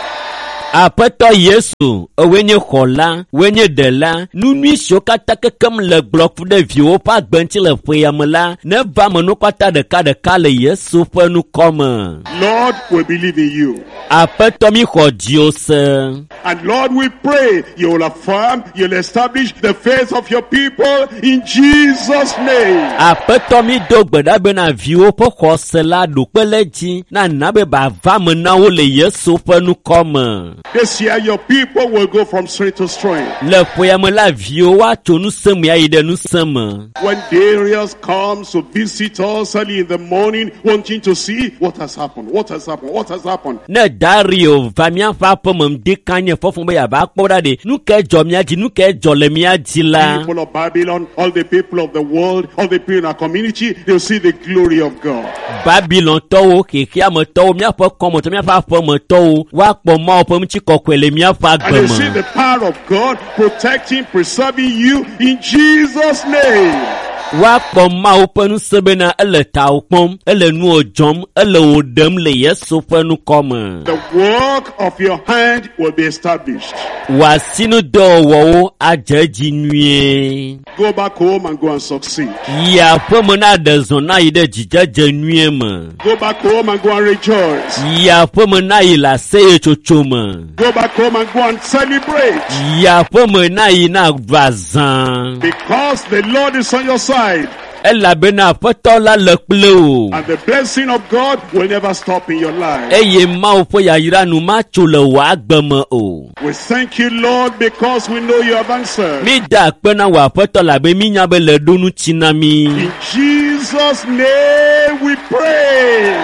[SPEAKER 2] Apeto Yesu, wenye kola, wenye dela, nunui shokata kekem le blok de vio pa gbenchi le feyamela, ne va menokata de ka le Yesu fenu koma.
[SPEAKER 1] Lord, we believe in you.
[SPEAKER 2] Apeto mi khodjose.
[SPEAKER 1] And Lord, we pray you will affirm, you'll establish the faith of your people in Jesus' name.
[SPEAKER 2] Apeto mi dogbeda bena vio po khosela dopeleji na nabe ba va menawo le Yesu fenu koma.
[SPEAKER 1] This year your people will go from strength to strength.
[SPEAKER 2] Le foyamela vio wa chonu semu ya ide nu semu.
[SPEAKER 1] When Darius comes to visit us early in the morning, wanting to see what has happened, what has happened, what has happened.
[SPEAKER 2] Ne Dario vamia fa pomem dekanye fofun be ya ba kpoda de nu ke jomia ji nu ke jolemia ji la.
[SPEAKER 1] People of Babylon, all the people of the world, all the people in our community, they'll see the glory of God.
[SPEAKER 2] Babylon towo keke am towo mia fo komo to mia fa fo towo wa po ma opom chi kokwele mia fa
[SPEAKER 1] And they see
[SPEAKER 2] gbemo.
[SPEAKER 1] the power of God protecting, preserving you in Jesus' name.
[SPEAKER 2] Wa po ma openu sebena ele ta opom ele nu ojom ele odem le Yesu fenu koma.
[SPEAKER 1] The work of your hand will be established.
[SPEAKER 2] Wa sinu do wo ajeji nue.
[SPEAKER 1] Go back home and go and succeed.
[SPEAKER 2] Ya pomona de zona ide jijaje nue me.
[SPEAKER 1] Go back home and go and rejoice.
[SPEAKER 2] Ya pomona ila seye chochoma.
[SPEAKER 1] Go back home and go and celebrate.
[SPEAKER 2] Ya pomona ina vazan.
[SPEAKER 1] Because the Lord is on your side.
[SPEAKER 2] Ela bena fotola le kple o.
[SPEAKER 1] And the blessing of God will never stop in your life.
[SPEAKER 2] Eye ma o fo ya ira nu ma chole wa agbeme o.
[SPEAKER 1] We thank you, Lord, because we know you have answered.
[SPEAKER 2] Mi da pena wa fotola be mi nya be le donu chinami.
[SPEAKER 1] In Jesus' name we pray.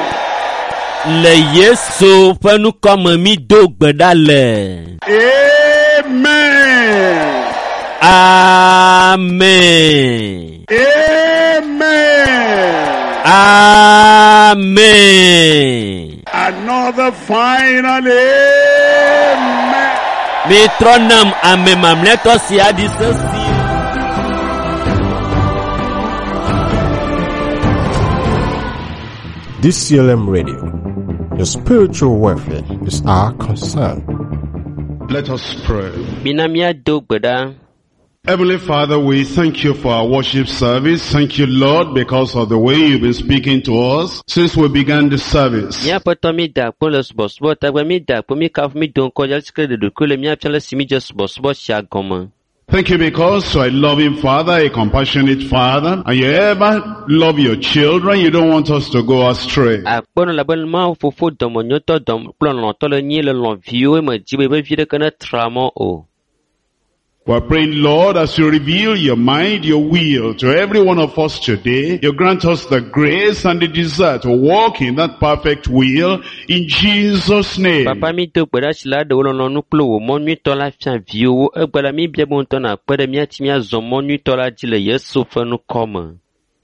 [SPEAKER 2] Le Yesu fenu kome mi do gbeda le.
[SPEAKER 1] Amen.
[SPEAKER 2] Amen.
[SPEAKER 1] Amen.
[SPEAKER 2] Amen.
[SPEAKER 1] Another final amen.
[SPEAKER 2] Metronome amemam let us hear this.
[SPEAKER 3] DCLM Radio. Your spiritual welfare is our concern.
[SPEAKER 1] Let us pray.
[SPEAKER 2] Binamia do gbeda.
[SPEAKER 1] Heavenly Father, we thank you for our worship service. Thank you, Lord, because of the way you've been speaking to us since we began the service.
[SPEAKER 2] Mia poto mi da po los boss bo ta mi da po mi kaf mi don ko jal skre de ko le mia pele simi just boss bo sha goma.
[SPEAKER 1] Thank you because you're a loving Father, a compassionate Father, and you ever love your children. You don't want us to go astray.
[SPEAKER 2] A pono la bon ma fofo dom nyoto dom plon lo to le ni le lon vieux me jibe be vie de kana tramo o.
[SPEAKER 1] We're praying, Lord, as you reveal your mind, your will to every one of us today, you grant us the grace and the desire to walk in that perfect will in Jesus' name.
[SPEAKER 2] Papa mi to gbeda sila de wolo no klo mo nwi to la fian vieux e gbeda mi bia bon to na pere mi ati mi azon mo nwi to la ji le Yesu fe nu koma.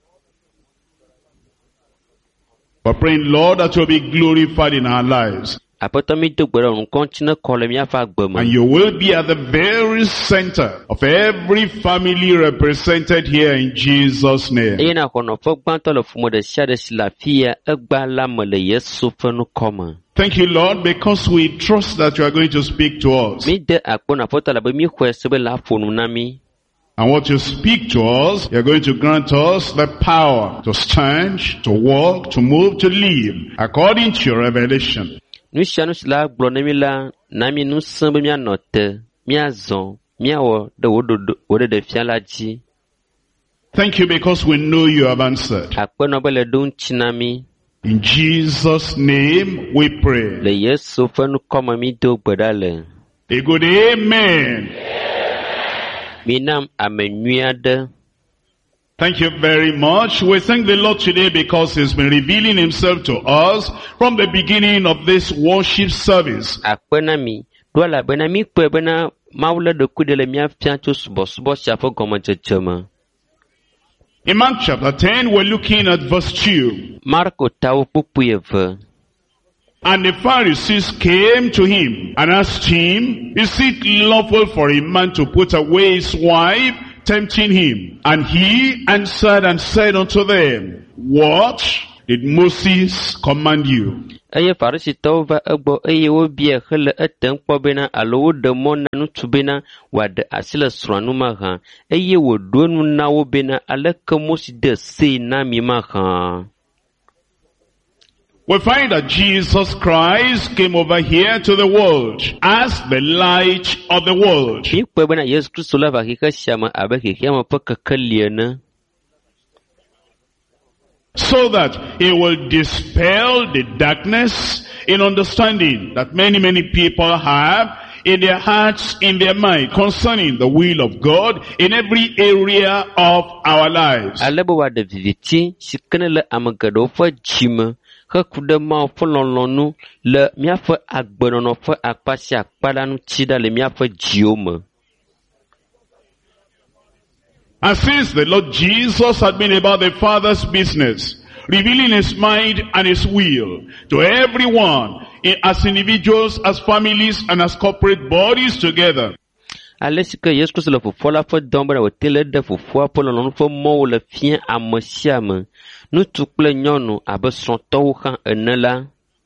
[SPEAKER 1] We're praying, Lord, that you'll be glorified in our lives.
[SPEAKER 2] Aƒetɔ mi do gbe ɖe ŋkɔ ŋuti ne kɔ le míaƒe agbe me.
[SPEAKER 1] And you will be at the very center of every family represented here in Jesus' name.
[SPEAKER 2] Eye na xɔnɔƒe gbãtɔ le ƒome ɖe sia ɖe si le afia egba la me le Yesu ƒe nukɔ me.
[SPEAKER 1] Thank you, Lord, because we trust that you are going to speak to us.
[SPEAKER 2] Mi de akpɔ na Aƒetɔ labe mi xɔe se be la ƒo nu na mi.
[SPEAKER 1] And what you speak to us, you're going to grant us the power to stand, to walk, to move, to live, according to your revelation.
[SPEAKER 2] Nu sia nu si la gblɔ ne mi la, na mi nu sẽ be mianɔ te, miazɔ, miawɔ ɖe wo ɖeɖefia la dzi.
[SPEAKER 1] Thank you because we know you have answered.
[SPEAKER 2] Akpɛnɔ be le ɖo ŋuti na mi.
[SPEAKER 1] In Jesus' name we pray.
[SPEAKER 2] Le Yesu ƒe nukɔ me mi do gbe ɖa le.
[SPEAKER 1] A good amen.
[SPEAKER 2] Mi nam ame nyui aɖe.
[SPEAKER 1] Thank you very much. We thank the Lord today because He's been revealing Himself to us from the beginning of this worship service.
[SPEAKER 2] Akpɛ na mi, ɖo elabena mi kpɔe bena Mawu lé ɖekui ɖe le míafia tso subɔsubɔ sia ƒe gɔmedzedze me.
[SPEAKER 1] In Mark chapter 10, we're looking at verse 2.
[SPEAKER 2] Marko tawo kpukpui eve.
[SPEAKER 1] And the Pharisees came to him and asked him, is it lawful for a man to put away his wife, tempting him? And he answered and said unto them, what did Moses command you?
[SPEAKER 2] Eye Farisitɔwo va egbɔ eye wobia hele etem kpɔ bena alo woɖe mɔ na ŋutsu bena wòaɖe asi le srɔ̃a nu mahã eye wòɖo enu na wo bena aleke Mose de se na mi mahã.
[SPEAKER 1] We find that Jesus Christ came over here to the world as the light of the world.
[SPEAKER 2] Mi kpɔe bena Yesu Kristo la va xexe sia me abe xexea me ƒe kekeli ene.
[SPEAKER 1] So that He will dispel the darkness in understanding that many people have in their hearts, in their mind, concerning the will of God in every area of our lives.
[SPEAKER 2] Ale be wòaɖe viviti si ke ne le ame geɖewo ƒe dzime heku ɖe Mawu ƒe lɔlɔ̃nu le míaƒe agbenɔnɔ ƒe akpa sia akpa la ŋuti ɖa le míaƒe dziwo me.
[SPEAKER 1] And since the Lord Jesus had been about the Father's business, revealing His mind and His will to everyone, as individuals, as families, and as corporate bodies together.
[SPEAKER 2] Ale si ke Yesu Kristo le fofoa la ƒe dɔm bena wòte le ɖe fofoa ƒe lɔlɔ̃nu ƒe mɔwo le fia ame sia ame, ŋutsu kple nyɔnu abe srɔ̃tɔwo hã ene la.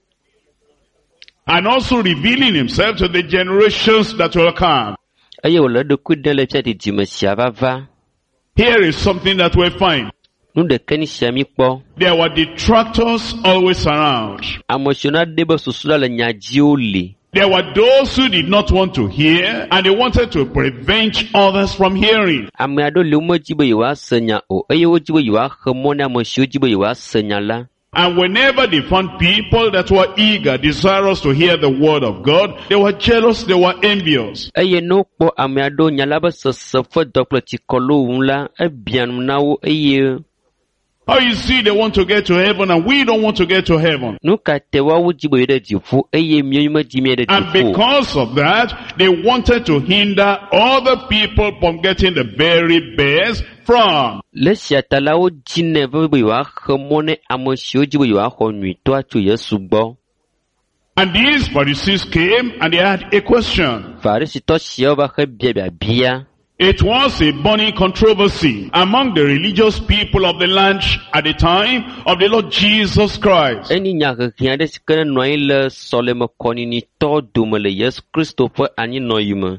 [SPEAKER 1] And also revealing Himself to the generations that will come.
[SPEAKER 2] Eye wòle eɖokui ɖem le fia didime sia va va.
[SPEAKER 1] Here is something that we find.
[SPEAKER 2] Nu ɖeke ni sia mi kpɔ.
[SPEAKER 1] There were detractors always around.
[SPEAKER 2] Ame siwo na ɖe be susu la le nya dziwo li.
[SPEAKER 1] There were those who did not want to hear and they wanted to prevent others from hearing.
[SPEAKER 2] Ame aɖewo le womedzi be yewoase nya o eye wodzi be yewoaxe mɔ ne ame siwo dzi be yewoase nya la.
[SPEAKER 1] And whenever they found people that were eager, desirous to hear the word of God, they were jealous, they were envious.
[SPEAKER 2] Eye ne wokpɔ ame aɖewo nya la be sese ƒe dɔ kple tsikɔlo ŋu la, ebia nu na wo eye.
[SPEAKER 1] How you see they want to get to heaven and we don't want to get to heaven.
[SPEAKER 2] Nu ka te woawo dzi be yewo ɖe dziƒo eye míawo medzi míawo ɖe
[SPEAKER 1] And
[SPEAKER 2] dziƒo.
[SPEAKER 1] because of that, they wanted to hinder other people from getting the very best from.
[SPEAKER 2] Le sia ta la wodzi nɛ be yewoaxe mɔ ne ame siwo dzi be yewoaxɔ nyuitɔa tso Yesu gbɔ.
[SPEAKER 1] And these Pharisees came and they had a question.
[SPEAKER 2] Farisitɔ siawo va xe biabia.
[SPEAKER 1] It was a burning controversy among the religious people of the land at the time of the Lord Jesus Christ.
[SPEAKER 2] Eni nya hehe aɖe si ke ne nɔ anyi le sɔlemekɔninitɔwo dome le Yesu Kristo ƒe anyinɔyi me.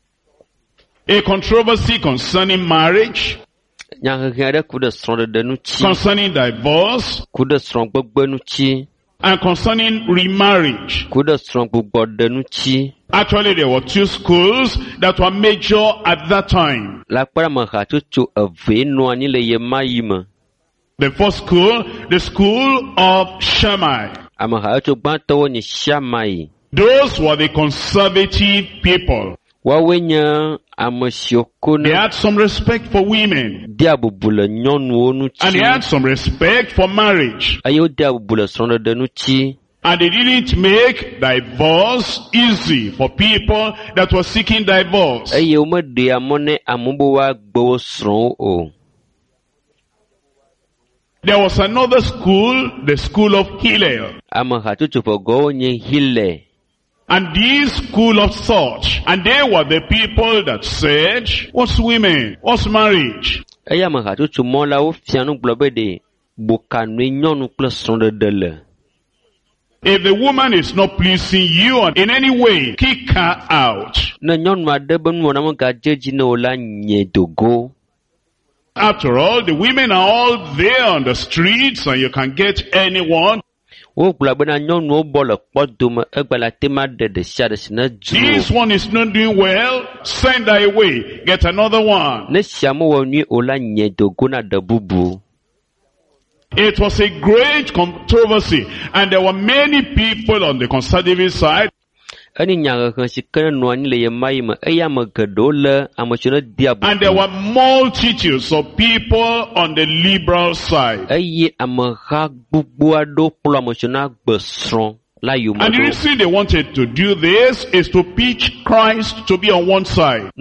[SPEAKER 1] A controversy concerning marriage,
[SPEAKER 2] Nya hehe aɖe ku ɖe srɔ̃ɖeɖe ŋuti,
[SPEAKER 1] concerning divorce,
[SPEAKER 2] ku ɖe srɔ̃gbegbe ŋuti,
[SPEAKER 1] and concerning remarriage.
[SPEAKER 2] ku ɖe srɔ̃gbugbɔɖe ŋuti.
[SPEAKER 1] Actually, there were two schools that were major at that time.
[SPEAKER 2] La kpɔ ɖe ame hatsotso eve nɔ anyi le ye ma yi me.
[SPEAKER 1] The first school, the school of Shammai.
[SPEAKER 2] Ame hatsotso gbãtɔwo nye Shammai.
[SPEAKER 1] Those were the conservative people.
[SPEAKER 2] Woawoe nye ame siwo ko
[SPEAKER 1] They
[SPEAKER 2] ne
[SPEAKER 1] had some respect for women.
[SPEAKER 2] dea bubu le nyɔnuwo
[SPEAKER 1] And they
[SPEAKER 2] ŋuti
[SPEAKER 1] had some respect for marriage.
[SPEAKER 2] eye wodea bubu le srɔ̃ɖeɖe ŋuti.
[SPEAKER 1] And they didn't make divorce easy for people that were seeking divorce.
[SPEAKER 2] Eye womeɖea mɔ ne amewo be woagbe wo srɔ̃wo o.
[SPEAKER 1] There was another school, the school of Hillel. And this school of thought, and they were the people that said, what's women? What's marriage? If the woman is not pleasing you in any way, kick her out. After all, the women are all there on the streets and you can get anyone. This one is not doing well, send her away, get another one. It was a great controversy, and there were many people on the conservative side. And there were multitudes of people on the liberal side. And the reason they wanted to do this is to pitch Christ to be on one side.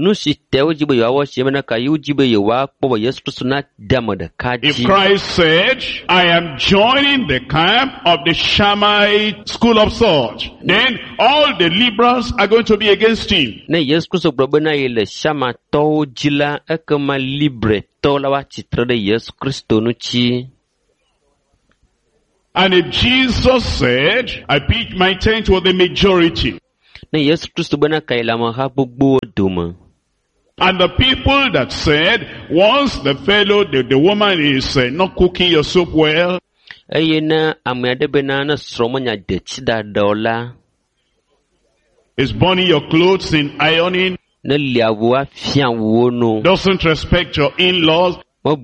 [SPEAKER 1] If Christ said, I am joining the camp of the Shammai school of thought, then all the liberals are going to be against him. And if Jesus said, I pitch my tent with the majority, and the people that said, once the fellow, the woman is not cooking your soup well, is burning your clothes in ironing, doesn't respect your in-laws,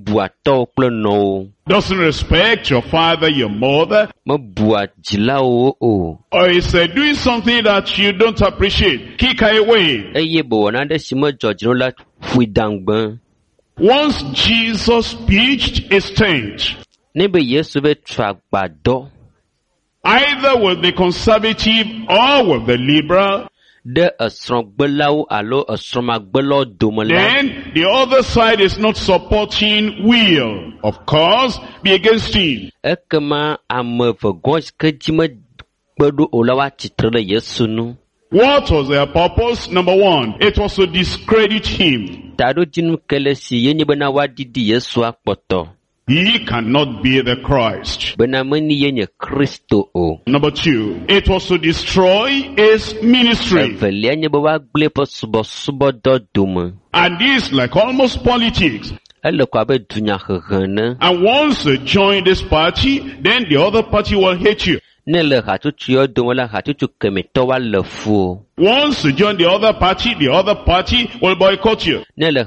[SPEAKER 1] doesn't respect your father, your mother, or is doing something that you don't appreciate, kick her away. Once Jesus pitched his tent, either with the conservative or with the liberal, then the other side is not supporting, will, of course, be against him. What was their purpose? Number one, it was to discredit him. He cannot be the Christ. Number two, it was to destroy his ministry. And this, like almost politics. And once you join this party, then the other party will hate you. Once you join the other party will boycott you.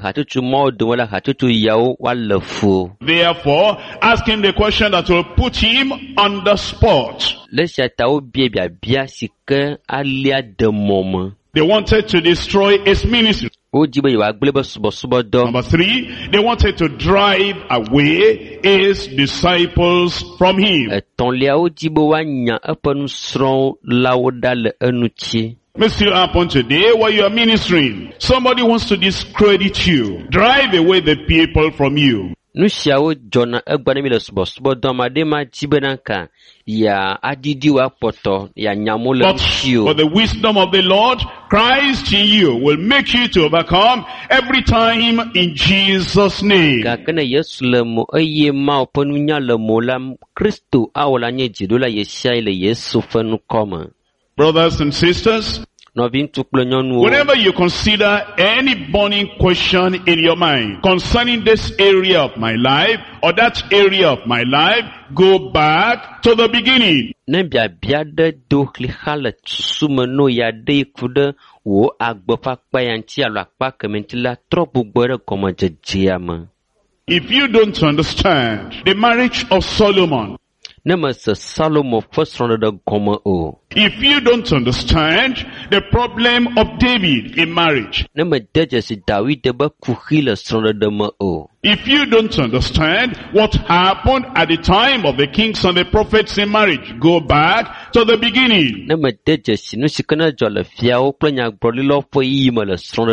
[SPEAKER 1] Therefore, ask him the question that will put him on the spot. They wanted to destroy his ministry. Number three, they wanted to drive away his disciples from him. May still happen today while you are ministering. Somebody wants to discredit you, drive away the people from you. But for the wisdom of the Lord, Christ in you will make you to overcome every time in Jesus' name. Brothers and sisters, whenever you consider any burning question in your mind concerning this area of my life or that area of my life, go back to the beginning. If you don't understand the marriage of Solomon, if you don't understand the problem of David in marriage, if you don't understand what happened at the time of the kings and the prophets in marriage, go back to the beginning.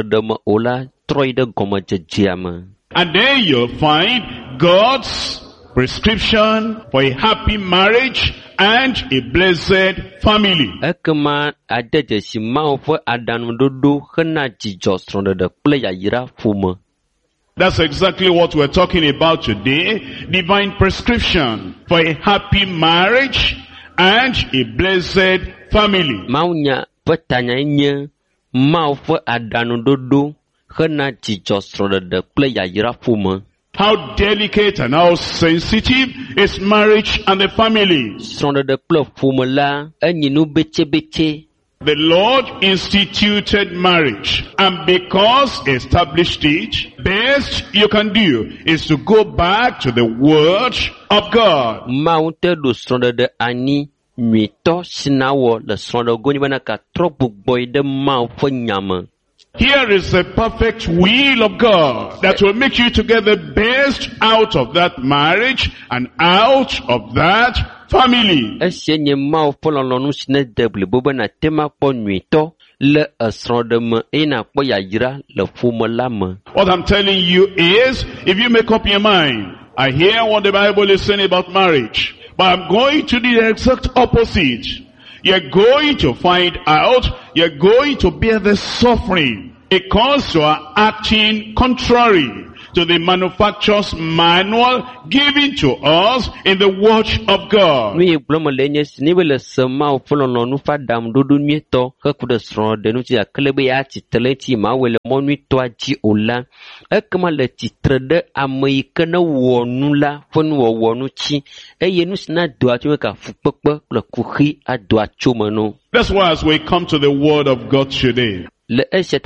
[SPEAKER 1] And then you'll find God's prescription for a happy marriage and a blessed family.
[SPEAKER 2] Ekema adeje si mau fo adanu dodo hena jijo sronde kple yayira fome.
[SPEAKER 1] That's exactly what we're talking about today. Divine prescription for a happy marriage and a blessed family.
[SPEAKER 2] Maunya petanya nye mau fo adanu dodo hena jijo sronde kple yayira fome.
[SPEAKER 1] How delicate and how sensitive is marriage and the family.
[SPEAKER 2] Sronde kple fome la enyinu beche.
[SPEAKER 1] The Lord instituted marriage, and because He established it, best you can do is to go back to the Word of God.
[SPEAKER 2] Maunte do sronde ani mito sinawo le sronde goni bana ka tropu boy de mau fo nyama.
[SPEAKER 1] Here is the perfect will of God that will make you to get the best out of that marriage and out of that family.
[SPEAKER 2] Esenye mau pololonu sine deble boba na tema po nuito le asrodeme ina po yayira le fumelame.
[SPEAKER 1] What I'm telling you is, if you make up your mind, I hear what the Bible is saying about marriage, but I'm going to do the exact opposite. You're going to find out, you're going to bear the suffering because you are acting contrary to the manufacturer's manual given to us in the Word of God.
[SPEAKER 2] We blomolenye snibele sama ofolono nufa dam dodo mieto kakude sron de nuti aklebe ya titleti ma wele monu to aji ola ekama le titre de ameike na wonu la fon wo wonu chi eye nu sna do atu ka fukpepe le kuhi ado achomano.
[SPEAKER 1] That's why as we come to the Word of God today,
[SPEAKER 2] and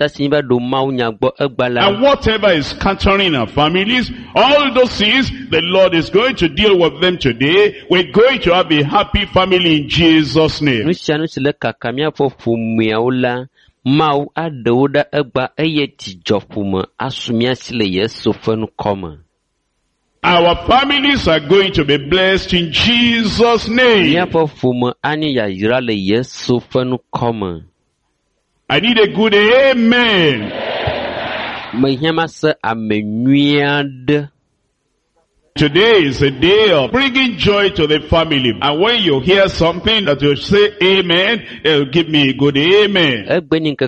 [SPEAKER 1] whatever is scattering our families, all those things, the Lord is going to deal with them today. We're going to have a happy family in Jesus' name. Our families are going to be blessed in Jesus' name. I need a good amen. Today is a day of bringing joy to the family. And when you hear something that you say amen, it'll give me a good amen.
[SPEAKER 2] I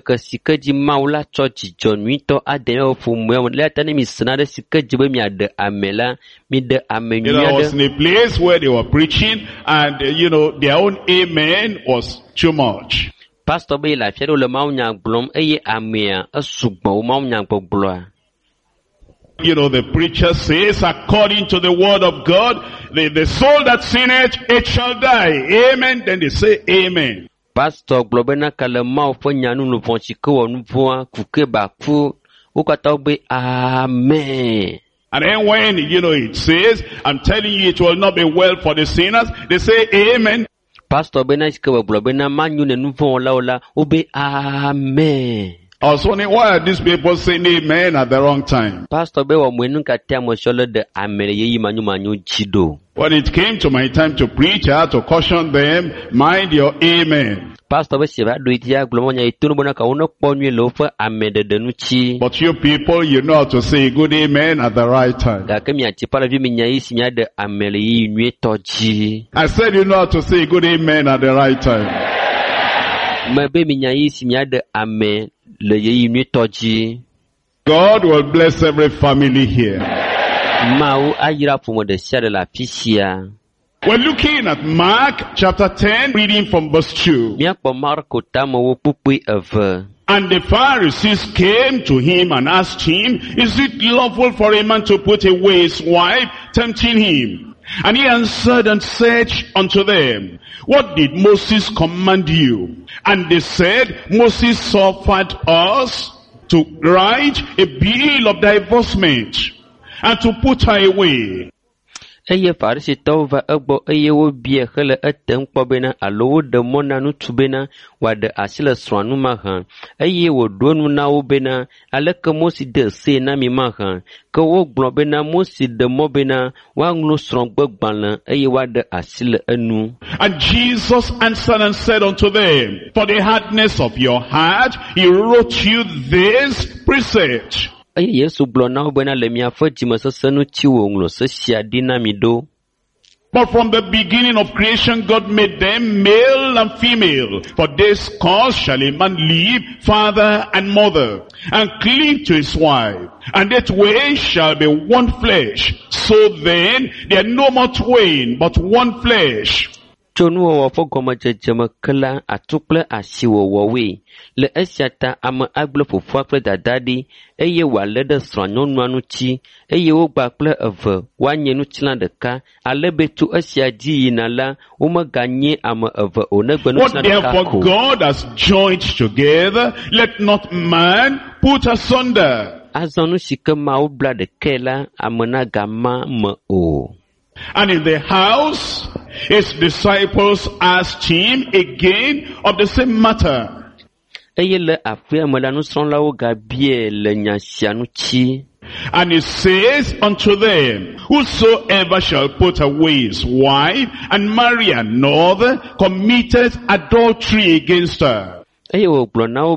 [SPEAKER 1] was in a place where they were preaching and their own amen was too much.
[SPEAKER 2] Pastor be la fiero le maunya blom eye amea asugbo maunya gbogboa.
[SPEAKER 1] The preacher says, according to the word of God, the soul that sinneth, it shall die. Amen. Then they say amen.
[SPEAKER 2] Pastor globena kale mau fo nyanu no fonchi ko nu voa kuke ba ku ukata be amen.
[SPEAKER 1] And then when it says, I'm telling you it will not be well for the sinners, they say amen.
[SPEAKER 2] Pastor Benashka Blobena Manu Nufo Laula Ube Amen.
[SPEAKER 1] I was wondering, why are these people saying amen at the wrong time?
[SPEAKER 2] Pastor Bewa Mwenuka Tamo Shola de Amere Manu Manu Chido.
[SPEAKER 1] When it came to my time to preach, I had to caution them, mind your amen.
[SPEAKER 2] Pastor Beshiva do it ya Glomonia Tunubonaka Uno Ponye Lofa Amede Denuchi.
[SPEAKER 1] But you people, you know how to say good amen at the right time. I said you know how to say good amen at the right time. God will bless every family here. We're looking at Mark chapter 10, reading from verse 2. And the Pharisees came to him and asked him, is it lawful for a man to put away his wife, tempting him? And he answered and said unto them, what did Moses command you? And they said, Moses suffered us to write a bill of divorcement and to put her away.
[SPEAKER 2] Eye farisi tova egbo eye wo bie hele etem kpobena alo de mona nu tubena wa de asile swanu mahan eye wo donu na wo bena aleke mosi de se na mi mahan ke wo globena mosi de mobena wa nglu sron gbegban eye wa de asile enu.
[SPEAKER 1] And Jesus answered and said unto them, for the hardness of your heart he wrote you this precept.
[SPEAKER 2] Yesu blona obena le mia fo jimasa sanu chiwo nglo se sia dinamido.
[SPEAKER 1] But from the beginning of creation, God made them male and female. For this cause shall a man leave father and mother, and cleave to his wife, and that way shall be one flesh. So then, they are no more twain, but one flesh.
[SPEAKER 2] Chonuwa fo goma jejema kala atukle asiwo wawe. Le esiata ama agble fofo kple dadadi eye wale de sranyonu anuchi eye wo gba kple eve wanye nu tlan deka alebetu esia di yinala wo meganye ama eve onegbe nu tlan deka.
[SPEAKER 1] What therefore God has joined together, let not man put asunder.
[SPEAKER 2] Azanu shike ma wo bla de kela amena gama me o.
[SPEAKER 1] And in the house, his disciples asked him again of the same matter. And he says unto them, whosoever shall put away his wife and marry another committeth adultery against her. And if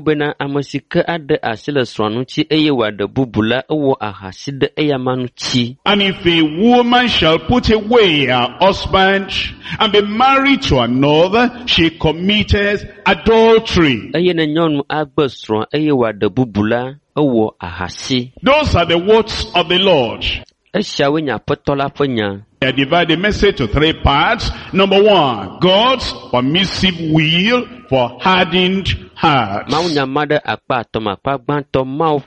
[SPEAKER 1] a woman shall put away her husband and be married to another, she committeth adultery. Those are the words of the Lord. I divide the message to three parts. Number one, God's permissive will for hardened hearts.